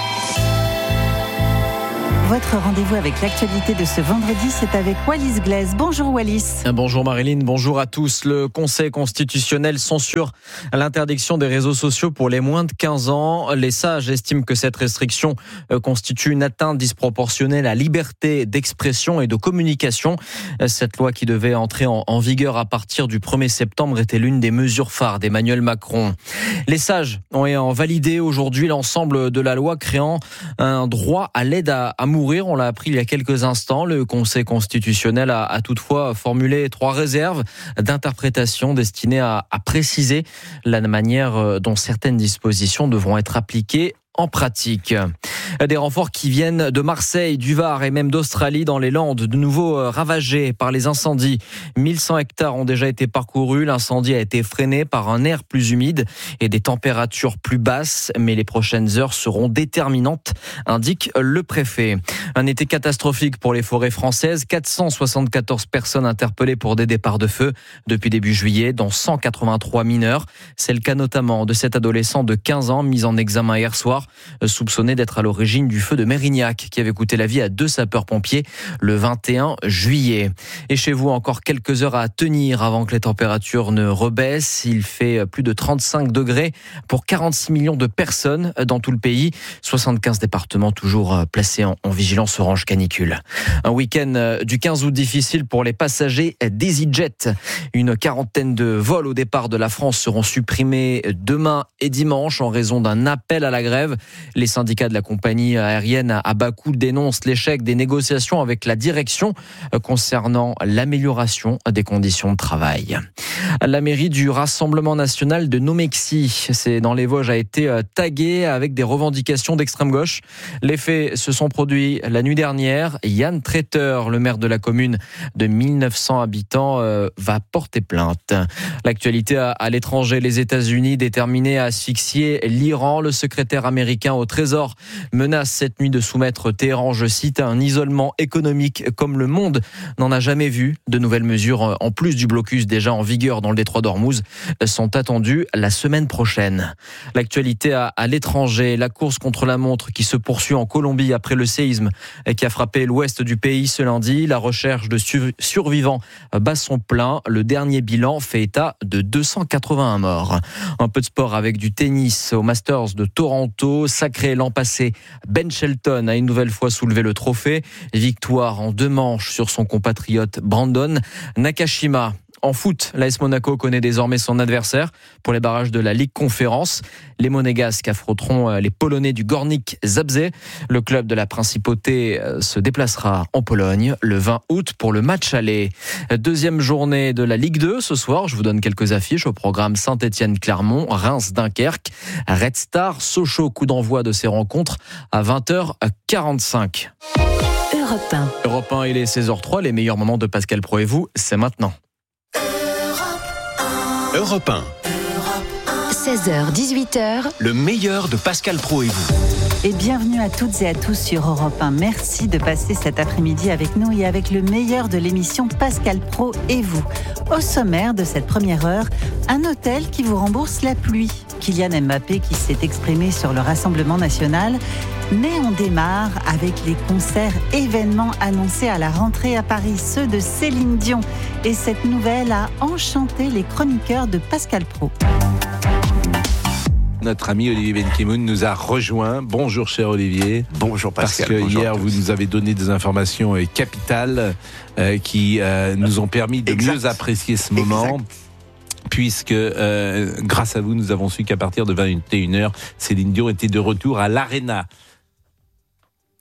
Votre rendez-vous avec l'actualité de ce vendredi, c'est avec Wallis Glaise. Bonjour Wallis. Bonjour Marilyn, bonjour à tous. Le Conseil constitutionnel censure l'interdiction des réseaux sociaux pour les moins de quinze ans. Les sages estiment que cette restriction constitue une atteinte disproportionnée à la liberté d'expression et de communication. Cette loi qui devait entrer en, en vigueur à partir du premier septembre était l'une des mesures phares d'Emmanuel Macron. Les sages ont validé aujourd'hui l'ensemble de la loi créant un droit à l'aide à, à mourir. On l'a appris il y a quelques instants. Le Conseil constitutionnel a, a toutefois formulé trois réserves d'interprétation destinées à, à préciser la manière dont certaines dispositions devront être appliquées en pratique. Des renforts qui viennent de Marseille, du Var et même d'Australie dans les Landes, de nouveau ravagés par les incendies. mille cent hectares ont déjà été parcourus. L'incendie a été freiné par un air plus humide et des températures plus basses, mais les prochaines heures seront déterminantes, indique le préfet. Un été catastrophique pour les forêts françaises. quatre cent soixante-quatorze personnes interpellées pour des départs de feu depuis début juillet, dont cent quatre-vingt-trois mineurs. C'est le cas notamment de cet adolescent de quinze ans mis en examen hier soir, soupçonné d'être à l'origine du feu de Mérignac qui avait coûté la vie à deux sapeurs-pompiers le vingt et un juillet. Et chez vous, encore quelques heures à tenir avant que les températures ne rebaissent. Il fait plus de trente-cinq degrés pour quarante-six millions de personnes dans tout le pays. soixante-quinze départements toujours placés en, en vigilance orange canicule. Un week-end du quinze août difficile pour les passagers d'EasyJet. Une quarantaine de vols au départ de la France seront supprimés demain et dimanche en raison d'un appel à la grève. Les syndicats de la compagnie aérienne à Bakou dénoncent l'échec des négociations avec la direction concernant l'amélioration des conditions de travail. La mairie du Rassemblement national de Nomexy, c'est dans les Vosges, a été taguée avec des revendications d'extrême gauche. Les faits se sont produits la nuit dernière. Yann Traiteur, le maire de la commune de mille neuf cents habitants, euh, va porter plainte. L'actualité à, à l'étranger, les États-Unis déterminés à asphyxier l'Iran. Le secrétaire américain au Trésor menace cette nuit de soumettre Téhéran, je cite, à un isolement économique comme le monde n'en a jamais vu. De nouvelles mesures, en plus du blocus déjà en vigueur dans le détroit d'Ormuz, sont attendues la semaine prochaine. L'actualité à, à l'étranger, la course contre la montre qui se poursuit en Colombie après le séisme qui a frappé l'ouest du pays ce lundi. La recherche de sur- survivants bat son plein. Le dernier bilan fait état de deux cent quatre-vingt-un morts. Un peu de sport avec du tennis au Masters de Toronto. Sacré l'an passé, Ben Shelton a une nouvelle fois soulevé le trophée. Victoire en deux manches sur son compatriote Brandon Nakashima. En foot, l'A S Monaco connaît désormais son adversaire pour les barrages de la Ligue Conférence. Les Monégasques affronteront les Polonais du Górnik Zabrze. Le club de la Principauté se déplacera en Pologne le vingt août pour le match aller. Deuxième journée de la Ligue deux ce soir. Je vous donne quelques affiches au programme Saint-Étienne-Clermont, Reims-Dunkerque, Red Star, Sochaux. Coup d'envoi de ces rencontres à vingt heures quarante-cinq. Europe un. Europe un, il est seize heures trois. Les meilleurs moments de Pascal Pro et vous, c'est maintenant. Europe un. seize heures dix-huit heures. Le meilleur de Pascal Pro et vous. Et bienvenue à toutes et à tous sur Europe un. Merci de passer cet après-midi avec nous et avec le meilleur de l'émission Pascal Pro et vous. Au sommaire de cette première heure, un hôtel qui vous rembourse la pluie. Kylian Mbappé qui s'est exprimé sur le Rassemblement national. Mais on démarre avec les concerts événements annoncés à la rentrée à Paris, ceux de Céline Dion. Et cette nouvelle a enchanté les chroniqueurs de Pascal Pro. Notre ami Olivier Benkemoun nous a rejoint. Bonjour cher Olivier. Bonjour Pascal. Parce que bonjour hier vous nous avez donné des informations euh, capitales euh, qui euh, nous ont permis de exact. mieux apprécier ce moment. Exact. Puisque euh, grâce à vous, nous avons su qu'à partir de vingt et une heures, Céline Dion était de retour à l'Arena.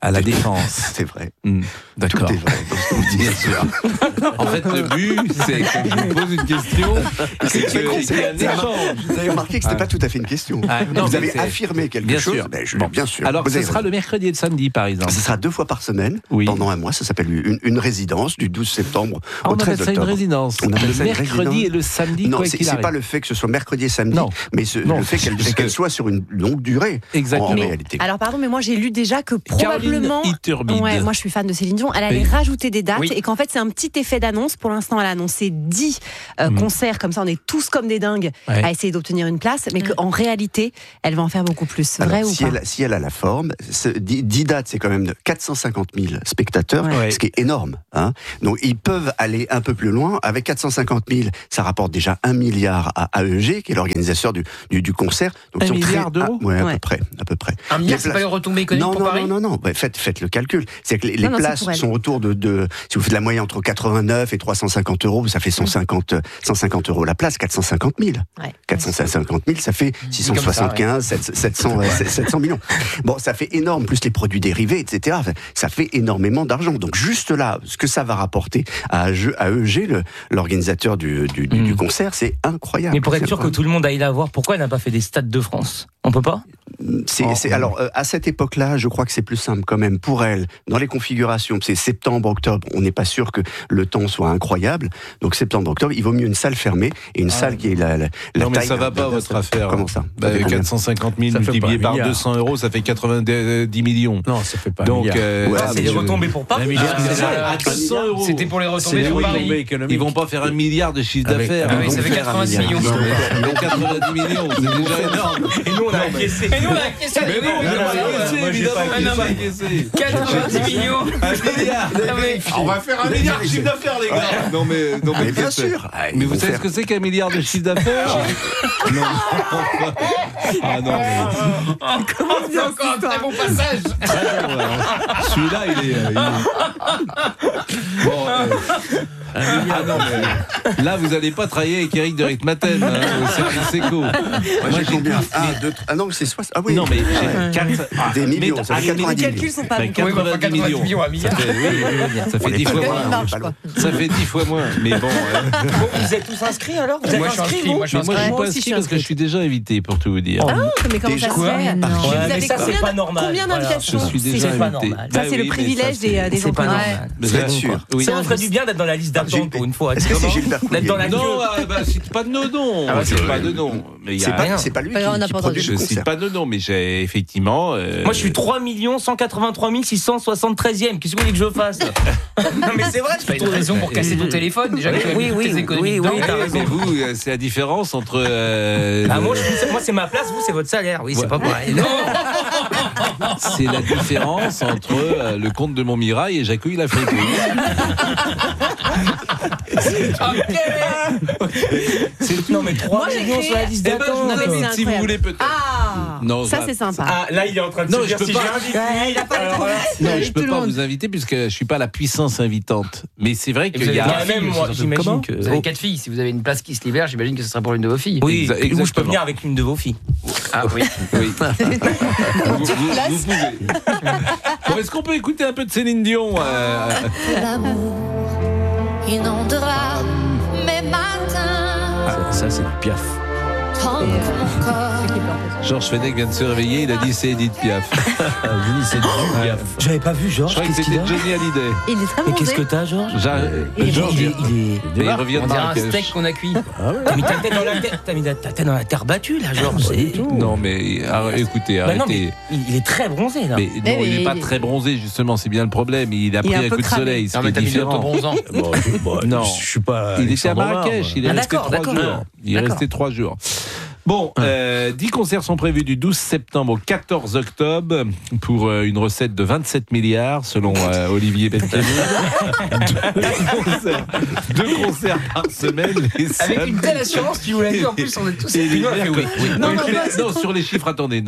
à la Défense. C'est vrai. Mmh, d'accord. Tout est vrai. Bien sûr. En fait, le but, c'est que je vous pose une question. C'est C'est que con, il y a un c'est- échange. Vous avez remarqué que c'était Ah. pas tout à fait une question. Ah, non, vous mais avez c'est- affirmé quelque bien chose. sûr. Ben, je, Bon. Bien sûr. Alors, Vous ce avez sera raison. le mercredi et le samedi, par exemple. Ce sera deux fois par semaine, Oui. pendant un mois. Ça s'appelle une, une résidence du douze septembre Ah, au on treize appelle ça une octobre. résidence. On appelle Le ça une mercredi résidence. et le samedi, Non, quoi c'est qu'il c'est arrive. pas le fait que ce soit mercredi et samedi, Non. mais ce- Non, le fait qu'elle parce que- qu'elle soit sur une longue durée. Exactement. En Mais- réalité. Alors pardon, mais moi j'ai lu déjà que probablement. Caroline Iturbide. Ouais, moi je suis fan de Céline Dion. Elle allait Oui. rajouter des dates Oui. et qu'en fait c'est un petit effet d'annonce. Pour l'instant, elle a annoncé dix euh, Mm. concerts, comme ça on est tous comme des dingues Ouais. à essayer d'obtenir une place, mais qu'en réalité, elle va en faire beaucoup plus. Alors, Vrai ou si, pas? elle, si elle a la forme, ce- dix dix dates, c'est quand même de quatre cent cinquante mille spectateurs, Ouais. ce qui est énorme. Hein. Donc, ils peuvent aller un peu plus loin. Avec quatre cent cinquante mille, ça rapporte déjà un milliard à A E G, qui est l'organisateur du, du, du concert. Donc, Un ils sont milliard très- d'euros ah, ouais, à Ouais. peu près. À peu près. Un milliard, Les c'est pas places- une retombée économique non, pour non, Paris? non, non, non. Ouais, faites, faites le calcul. C'est que les, les Non, non, c'est places pour elle. sont autour de, de, si vous faites la moyenne entre quatre-vingt-neuf et trois cent cinquante euros, ça fait cent cinquante, cent cinquante euros la place, quatre cent cinquante mille. Ouais. quatre cent cinquante mille, ça fait six cent soixante-quinze, sept cents, euh, sept cents millions. Bon, ça fait énorme, plus les produits dérivés, et cetera. Enfin, ça fait énormément d'argent. Donc, juste là, ce que ça va rapporter à, à E G, le- l'organisateur du, du, du, du concert, c'est incroyable. Mais pour être C'est sûr que incroyable. tout le monde aille la voir, pourquoi elle n'a pas fait des stades de France? On peut pas? C'est, c'est- alors, euh, à cette époque-là, je crois que c'est plus simple quand même pour elle. Dans les configurations, c'est septembre, octobre, on n'est pas sûr que le temps soit incroyable. Donc, septembre, octobre, il vaut mieux une salle fermée et une salle qui est la, la, la Non, mais taille ça va de- pas, de- votre affaire. Comment ça? Bah, Ça fait combien? quatre cent cinquante mille Ça fait multiplié pas un par milliard. deux cents euros, ça fait quatre-vingt-dix millions. Non, ça fait pas Donc, un milliard. euh, Ouais, ah, c'est mais les je- retombées pour Paris. Un milliard, Ah, c'est ça, ça. à deux cents euros. C'était pour les C'est retombées les pour retombées Paris. économiques. Ils vont pas faire un milliard de chiffre Avec- d'affaires. ah oui, Ils ça vont fait faire un quatre-vingt-dix milliard. millions. Ils ont quatre-vingt-dix millions, c'est déjà énorme. Et nous, on a encaissé. Et nous, on a encaissé. Mais non, Mais on non, a non, encaissé, moi, j'ai évidemment, pas qu'ils ont encaissé. encaissé. quatre-vingt-dix millions. Un milliard. Ah, mais- On va faire un milliard de chiffre d'affaires, les gars. Non, mais, non, mais Mais bien qu'est-ce que- sûr. Ah, ils Mais vous vont savez faire- ce que c'est qu'un milliard de chiffre d'affaires? Non. Ah non, mais. Comment c'est encore un très bon passage? Celui-là, il est. euh, il est- Bon, euh, ah non, mais là, vous n'allez pas travailler avec Eric de Ritmaten hein, au service éco. Moi, Moi, j'ai combien? plus- Ah, deux, ah non, c'est soixante. Ah oui. Non, mais j'ai Ouais. quatre- ah, Des millions, mais- ça fait ah, mais quatre-vingt-dix les millions. calculs sont pas Ben, bons. quatre-vingt-dix millions. millions, un milliard. Ça fait, oui, oui, ça On fait est dix pas fois loin, moins. on est marche, pas quoi. loin. Ça fait dix fois moins. Mais bon. euh, Bon, vous êtes tous inscrits alors? Vous êtes Moi, je suis inscrits, inscrit, vous? moi, je suis Mais moi, je suis Moi pas aussi, je inscrit suis parce que je suis déjà invité, pour tout vous dire. Ah, mais comment Déjà ça se quoi? fait? Non. Et vous Ouais, mais avez ça, c'est combien pas d- normal. Combien Voilà. d'invitations? Je suis C'est- déjà c'est pas invité. normal. Ça, Bah c'est le oui, mais privilège ça, des, euh, des C'est pas entreprises. normal. Mais Vous ça, êtes sûr? Oui. Ça vous ferait du bien d'être dans la liste d'attente pour une fois. Est-ce que c'est Comment Gilbert Coulier? D'être dans la queue. Non, ah, bah, cite pas de nos noms. Ah, bah, c'est c'est- pas de noms. Mais il y C'est a pas, rien. c'est pas lui Pas grave, on qui, n'a qui pas produit entendu. le Je cite concert. pas de nom, mais j'ai effectivement. euh, Moi, je suis trois millions cent quatre-vingt-trois mille six cent soixante-treizième. Qu'est-ce que vous voulez que je fasse? Non, mais c'est vrai, c'est pas une raison pour casser ton téléphone. Déjà, que tu as Oui, mis toutes oui, tes économies oui, dedans. oui, T'as Oui, raison. mais vous, euh, c'est la différence entre. euh, Ah, le- moi, je- moi, c'est ma place, vous, c'est votre salaire. Oui, c'est Ouais. pas pareil. Non. C'est la différence entre euh, le comte de Montmirail et Jacouille la fripouille. C'est tout. Non, mais trois Moi, j'ai millions créé- sur la liste Eh ben, je d'attente. vous Non, mais invite c'est si vous incroyable. voulez peut-être. Ah, Non, ça ça- c'est sympa. Ah, là, il est en train de Non, se je dire peux si pas. j'invite lui. Il a pas Alors là, Non, Salut je peux tout le pas monde. vous inviter puisque je suis pas la puissance invitante. Mais c'est vrai Et qu'il vous y avez a. quand même, moi, j'imagine Comment que. Vous avez quatre filles. Si vous avez une place qui se libère, j'imagine que ce serait pour l'une de vos filles. Oui, Exa- ou je peux exactement. venir avec une de vos filles. Ah oui. Oui. vous, vous- vous pouvez. Bon, est-ce qu'on peut écouter un peu de Céline Dion euh, L'amour inondera mes matins. Ça, ça, c'est Piaf. Tant que mon corps Georges Fenech vient de se réveiller, il a dit c'est Edith Piaf. Oui, c'est du Piaf. J'avais pas vu Je Georges. croyais que Qu'est-ce qu'il c'était a Johnny Hallyday. Il est très Mais bon. qu'est-ce que t'as, Georges? J'a- Il est- Georges, il est- il est- mais il revient de On dirait un Marrakech. steak qu'on a cuit. T'as mis ta tête dans la terre, t'as mis ta ta tête dans la terre battue là, Georges. c'est- Non, mais arr- écoutez, Bah non, arrêtez. mais il il est très bronzé là. Mais Mais non, il oui, n'est pas il- très bronzé, justement, c'est bien le problème. Il a Il est pris un un peu coup de cramé. soleil, ce Non, qui mais est t'as mis différent. l'autobronzant. Bon, je, bon, Non. je suis pas. Il était à Alexandre Marrakech, il est Ah, resté d'accord, trois d'accord. jours. Il est D'accord. resté trois jours. Bon, euh, dix concerts sont prévus du douze septembre au quatorze octobre pour euh, une recette de vingt-sept milliards selon euh, Olivier Benkemoun. deux, concerts, deux concerts par semaine. les Avec une samedis telle assurance, tu vous l'as dit, en plus, on est tous et les épineux. mercredi. Oui, oui. Non, Oui. non, non, sur les chiffres, attendez, non, non.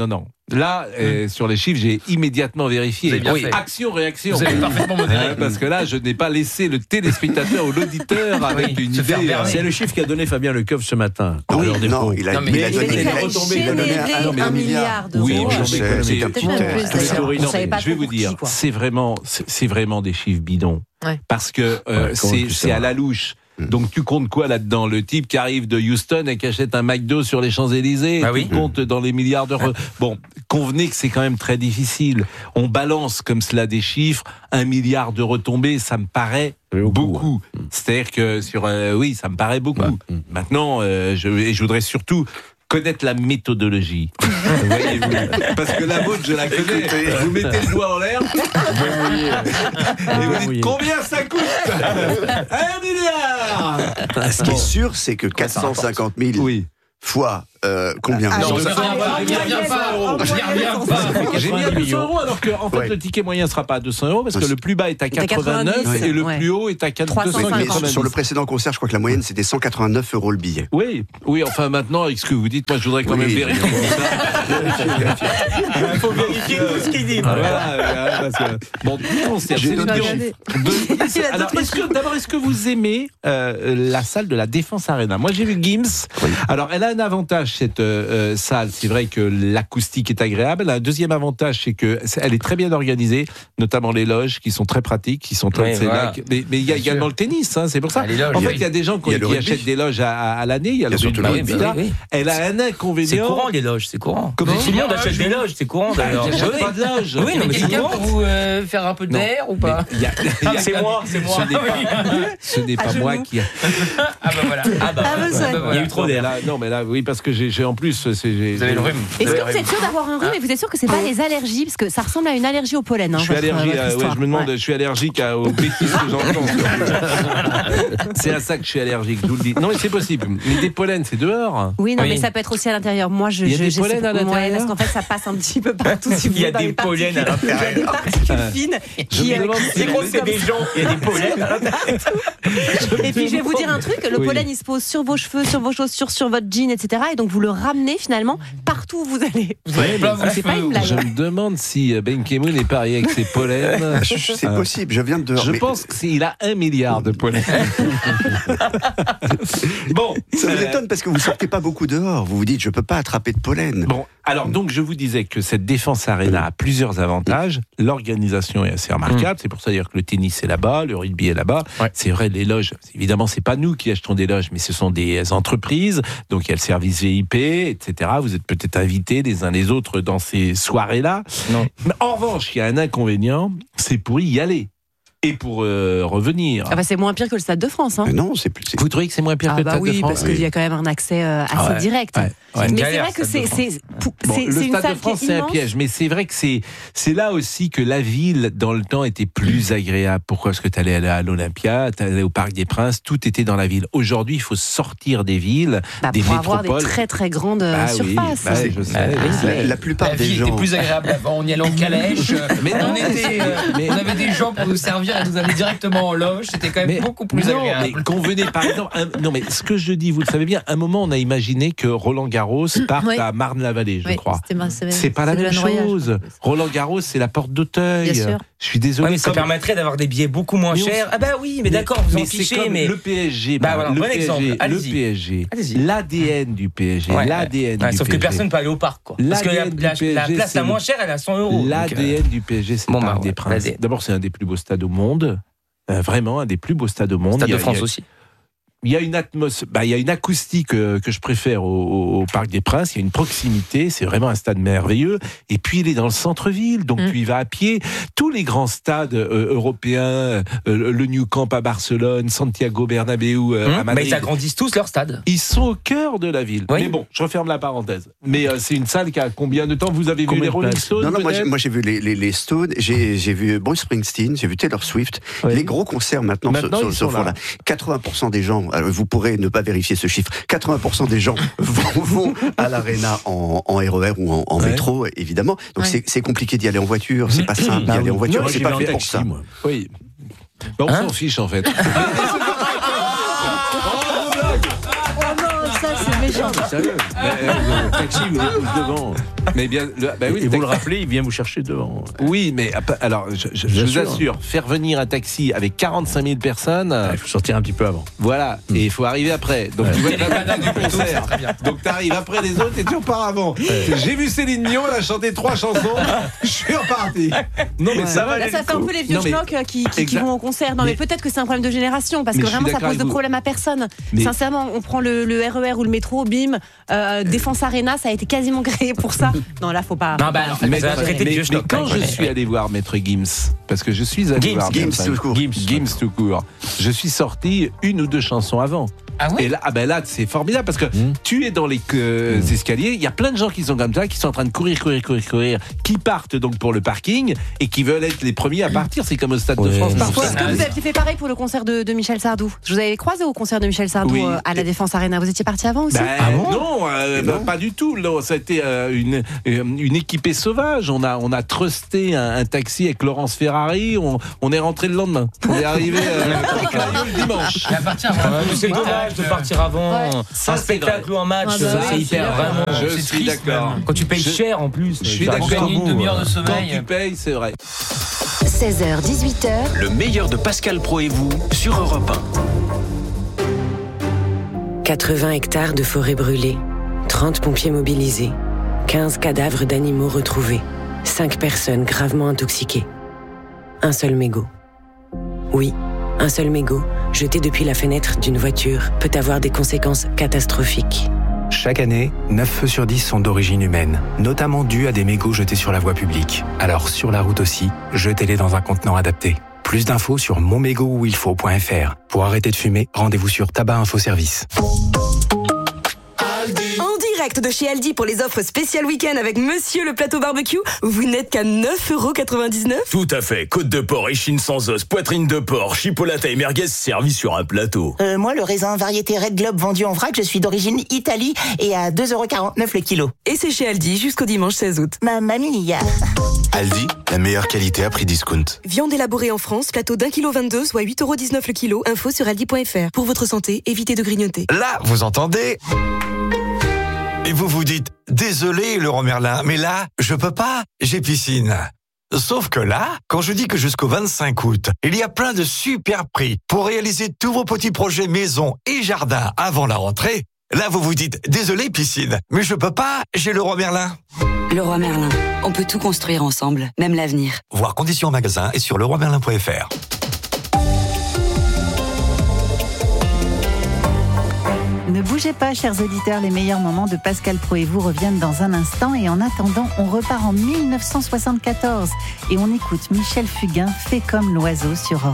Là, euh, sur les chiffres, j'ai immédiatement vérifié. Vous avez bien Oui. fait. Action, réaction. Vous avez parfaitement modéré. Hein, parce que là, je n'ai pas laissé le téléspectateur ou l'auditeur avec Oui, une se idée. faire berner. C'est le chiffre qu'a donné Fabien Lecoeuf ce matin. Non, à l'heure des non, pros. il a, Non, mais il a il donné, a il a- retombé. il a donné Générer non, mais un milliard d'euros. Oui, Oh, mais je non, sais, mais- c'est mais- un petit Peut-être test. plus, d'ailleurs. Oui, On non, savait mais pas je vais trop vous pour dire, qui, quoi. c'est vraiment, c'est c'est vraiment des chiffres bidons. Ouais. Parce que euh, Ouais, comment c'est tu sais c'est à ça la louche. Donc tu comptes quoi là-dedans? Le type qui arrive de Houston et qui achète un McDo sur les Champs-Élysées, Ah tu oui. comptes dans les milliards d'euros. Bon, convenez que c'est quand même très difficile. On balance comme cela des chiffres, un milliard de retombées, ça me paraît beaucoup. beaucoup. C'est-à-dire que sur, euh, oui, ça me paraît beaucoup. Maintenant, euh, je, et je voudrais surtout connaître la méthodologie. Voyez-vous. Parce que la vôtre, je la connais. Vous mettez le doigt en l'air et vous dites combien ça coûte? Un milliard. Ce qui est sûr, c'est que quatre cent cinquante mille Oui. fois euh, combien Ah, Non, non, ça- ça- J'y reviens pas. J'y reviens pas. J'ai mis à deux cents euros alors que en fait Ouais. le ticket moyen ne sera pas à deux cents euros parce que le plus bas est à quatre-vingt-neuf quatre-vingt-dix, et le ouais. plus haut est à trois cent deux cent mais quatre-vingt-dix. sur le précédent concert, je crois que la moyenne c'était cent quatre-vingt-neuf euros le billet. Oui, oui, enfin maintenant, avec ce que vous dites, moi je voudrais quand Oui. même vérifier Il faut vérifier tout ce qu'il dit. ça. Voilà, euh, parce que- bon, dix concerts, J'ai c'est noté. une de- Il a Alors, d'autres est-ce que, d'abord, est-ce que vous aimez euh, la salle de la Défense Arena? Moi, j'ai vu Gims. Alors, elle a un avantage, cette euh, euh, salle. C'est vrai que l'acoustique est agréable. Elle a un deuxième avantage, c'est que c'est- elle est très bien organisée, notamment les loges qui sont très pratiques, qui sont très. Oui, c'est voilà. là que- mais, mais il y a Bien également sûr. le tennis, hein, c'est pour ça. Ah, les loges, en fait, oui. il y a des gens qui, Il y a le qui rugby. achètent des loges à, à- à l'année. Il y a Il y le a surtout rugby, le rugby. là. Oui, oui. Elle a un inconvénient. C'est courant les loges, c'est courant. Comment Tout le monde achète des loges, c'est courant d'ailleurs. J'achète Oui. pas de loge. Oui, non, mais c'est Quelqu'un courant. pour vous euh, faire un peu d'air ou pas? Il y a- il y a- C'est moi, c'est moi. Ce n'est pas, ce n'est pas moi qui. Ah bah voilà. Ah bah, Ah, besoin. ah bah, Il y voilà. a eu trop d'air. Là, non, mais là, oui, parce que j'ai j'ai en plus. c'est- j'ai- Vous avez le j'ai- rhume. Est-ce avez que le vous êtes sûr d'avoir un rhume et vous êtes sûr que c'est pas les allergies? Parce que ça ressemble à une allergie au pollen. Hein, Je suis votre- allergique. votre à- ouais, histoire. je me demande, Ouais. je suis allergique à- aux bêtises que j'entends. C'est à ça que je suis allergique. Je vous le dis. Non, mais c'est possible. Mais des pollens, c'est dehors. Oui, non, Oui. mais ça peut être aussi à l'intérieur. Moi, je. Il y a je- des je pollens sais- à l'intérieur Ouais, parce qu'en fait, ça passe un petit peu partout. Si vous Il y a voulez, dans des les pollens à particules- Il y a des particules fines Je qui. me euh, demande qui si C'est quoi, roulent c'est comme des ça. gens, il y a des pollens. Et puis, je vais vous dire un truc le Oui. pollen, il se pose sur vos cheveux, sur vos chaussures, sur votre jean, et cetera. Et donc, vous le ramenez finalement partout où vous allez. Vous avez plein vos C'est pas cheveux. une blague. Je me demande si euh, Ben Kemoun est parié avec ses pollens. C'est possible, je viens de dehors. Je mais pense qu'il a un milliard de pollens. Bon, ça vous euh, étonne parce que vous sortez pas beaucoup dehors. Vous vous dites, je peux pas attraper de pollen. Bon, alors donc je vous disais que cette Défense Arena a plusieurs avantages. L'organisation est assez remarquable. C'est pour ça d'ailleurs que le tennis est là-bas, le rugby est là-bas. C'est vrai, les loges, évidemment, c'est pas nous qui achetons des loges, mais ce sont des entreprises. Donc il y a le service V I P, et cetera. Vous êtes peut-être invités les uns les autres dans ces soirées-là. Non. Mais en revanche, il y a un inconvénient, c'est pour y aller. Et pour euh, revenir. Ah bah, c'est moins pire que le Stade de France. Hein. Mais non, c'est plus. c'est- Vous trouvez que c'est moins pire Ah que le bah Stade oui, de France parce qu'il y a quand même un accès euh, assez Ah ouais, direct. ouais, ouais. Mais Une c'est galère, vrai que Stade c'est de c'est pou- Bon, c'est- le c'est une Stade salle de France, qui est c'est un immense. piège, mais c'est vrai que c'est c'est là aussi que la ville, dans le temps, était plus agréable. Pourquoi? Parce que tu allais à l'Olympia, tu allais au Parc des Princes, tout était dans la ville. Aujourd'hui, il faut sortir des villes, Bah, des pour avoir métropoles. des très très grandes euh, Bah oui, surfaces. bah oui, je sais. Ah, oui, La, la plupart La des vie gens. était plus agréable avant. On y allait en calèche. Mais on, non, était, euh, mais- on avait des gens pour nous servir et nous amener directement en loge. C'était quand même Mais beaucoup plus non, agréable. mais convenez, par exemple, un- non, mais ce que je dis, vous le savez bien, un moment, on a imaginé que Roland Garros parte Oui. à Marne-la-Vallée, je Oui, crois. c'était ma- c'est- C'est pas la c'est même le Noyage, chose. je crois. Roland Garros, c'est la porte d'Auteuil. Bien sûr. Je suis désolé. Ouais, mais ça comme- permettrait d'avoir des billets beaucoup moins Mais on chers. s- Ah bah oui, mais d'accord, vous en c'est fichez, comme mais le P S G, Bah bah, voilà, le bon P S G, exemple. le Allez-y. P S G, Allez-y. l'A D N du P S G, Ouais, l'A D N ouais, du sauf P S G. que personne ne peut aller au parc, quoi. Parce que la, L'A D N du la- P S G, la place c'est la moins le- chère, elle est à cent euros. donc, euh, L'A D N du P S G, c'est bon, le bah, Parc ouais, des Princes. l'A D N. D'abord, c'est un des plus beaux stades au monde. Euh, vraiment, un des plus beaux stades au monde. Stade Il y de a- France il y a- aussi. Il y a une atmosphère, bah, il y a une acoustique euh, que je préfère au, au- au Parc des Princes. Il y a une proximité, c'est vraiment un stade merveilleux. Et puis il est dans le centre-ville, donc Mm. tu y vas à pied. Tous les grands stades euh, européens, euh, le Nou Camp à Barcelone, Santiago Bernabéu euh, Hum, à bah, Madrid. ils agrandissent tous leur stade. Ils sont au cœur de la ville. Oui. Mais bon, je referme la parenthèse. Mais euh, c'est une salle qui a combien de temps? Vous avez vu Combien les de Rolling places Stones Non, non, moi j'ai, peut-être moi j'ai vu les, les, les Stones, j'ai, j'ai vu Bruce Springsteen, j'ai vu Taylor Swift. Oui. Les gros concerts maintenant, Maintenant, sur, ils sur sont ce fond-là. là. quatre-vingts pour cent des gens, alors vous pourrez ne pas vérifier ce chiffre, quatre-vingts pour cent des gens vont, vont à l'Arena en, en R E R ou en, en Ouais. métro, évidemment. Donc Ouais. c'est, c'est compliqué d'y aller en voiture, c'est pas simple d'y Ah aller oui. en voiture, Non, c'est j'y pas vais en fait pour taxi, ça. moi. Oui. Bah, on Hein s'en fiche en fait. Oh non, ça c'est méchant. Non, sérieux. Mais, euh, le taxi vous dépose devant. Mais bien, le, bah oui, et le vous taxi- le rappelez, il vient vous chercher devant. Oui, mais alors, je, je- je vous assure, faire venir un taxi avec quarante-cinq mille personnes, Ah, il faut sortir un petit peu avant. voilà, et il faut arriver après. Donc tu vois la bataille du concert. Donc tu arrives après les autres et tu repars avant. J'ai vu Céline Dion, elle a chanté trois chansons, je suis reparti. Non mais Ouais. ça va. Là, ça fait un peu les vieux Non, mais- schnocks euh, qui, qui, qui Exact. vont au concert. Non, mais, Mais- peut-être que c'est un problème de génération, parce Mais que je suis vraiment, ça d'accord pose de avec vous. problème à personne. Mais- Sincèrement, on prend le, le R E R ou le métro, bim, euh, Défense Arena, ça a été quasiment créé pour ça. Non, là, faut pas. Non, bah, en fait, Mais, ça va traiter de mais- vieux mais schnock, quand hein, je ouais. suis allé voir Maître Gims, parce que je suis allé Gims, voir Gims Maître- tout court. Gims, Gims tout court, je suis sorti une ou deux chansons avant. Ah oui Et là, ah ben là, c'est formidable parce que tu es dans les euh, escaliers, il y a plein de gens qui sont comme ça, qui sont en train de courir, courir, courir, courir, qui partent donc pour le parking et qui veulent être les premiers à partir. C'est comme au Stade de Ouais. France parfois. Est-ce que vous avez fait pareil pour le concert de, de Michel Sardou? Je vous avais croisé au concert de Michel Sardou Oui. euh, à la Défense Arena. Vous étiez parti avant aussi? Ben, non, euh, ben, pas du tout. Non, ça a été euh, une, euh, une équipée sauvage. On a, on a trusté un, un taxi avec Laurence Ferrari. On, on est rentré le lendemain. On est arrivé euh, le dimanche. Il appartient vraiment. C'est dommage de partir avant Ouais. un spectacle ou un match. Ah bah c'est oui, hyper c'est vraiment. Je c'est suis triste, d'accord. même. Quand tu payes Je- cher en plus. Je suis tu vas d'accord. gagner une demi-heure de Quand sommeil. tu payes, c'est vrai. seize heures dix-huit heures, Le meilleur de Pascal Pro et vous sur Europe un. quatre-vingts hectares de forêt brûlée, trente pompiers mobilisés, quinze cadavres d'animaux retrouvés, cinq personnes gravement intoxiquées. Un seul mégot. Oui, un seul mégot, jeté depuis la fenêtre d'une voiture, peut avoir des conséquences catastrophiques. Chaque année, neuf feux sur dix sont d'origine humaine, notamment dus à des mégots jetés sur la voie publique. Alors sur la route aussi, jetez-les dans un contenant adapté. Plus d'infos sur mon mégot où il faut point f r. Pour arrêter de fumer, rendez-vous sur Tabac Info Service. En direct de chez Aldi pour les offres spéciales week-end avec Monsieur le Plateau Barbecue, vous n'êtes qu'à neuf euros quatre-vingt-dix-neuf. Tout à fait. Côte de porc, échine sans os, poitrine de porc, chipolata et merguez servis sur un plateau. Euh, moi, le raisin variété Red Globe vendu en vrac, je suis d'origine Italie et à deux euros quarante-neuf le kilo. Et c'est chez Aldi jusqu'au dimanche seize août. Ma mamie y a... Aldi, la meilleure qualité à prix discount. Viande élaborée en France, plateau d'un kilo vingt-deux, soit huit euros dix-neuf le kilo. Info sur aldi point f r. Pour votre santé, évitez de grignoter. Là, vous entendez? Et vous vous dites, désolé Laurent Merlin, mais là, je peux pas, j'ai piscine. Sauf que là, quand je dis que jusqu'au vingt-cinq août, il y a plein de super prix pour réaliser tous vos petits projets maison et jardin avant la rentrée, là vous vous dites, désolé piscine, mais je peux pas, j'ai Leroy Merlin. Leroy Merlin, on peut tout construire ensemble, même l'avenir. Voir conditions en magasin et sur leroy merlin point f r. Ne bougez pas, chers auditeurs, les meilleurs moments de Pascal Pro et vous reviennent dans un instant. Et en attendant, on repart en mille neuf cent soixante-quatorze et on écoute Michel Fugain, Fait comme l'oiseau sur Europe.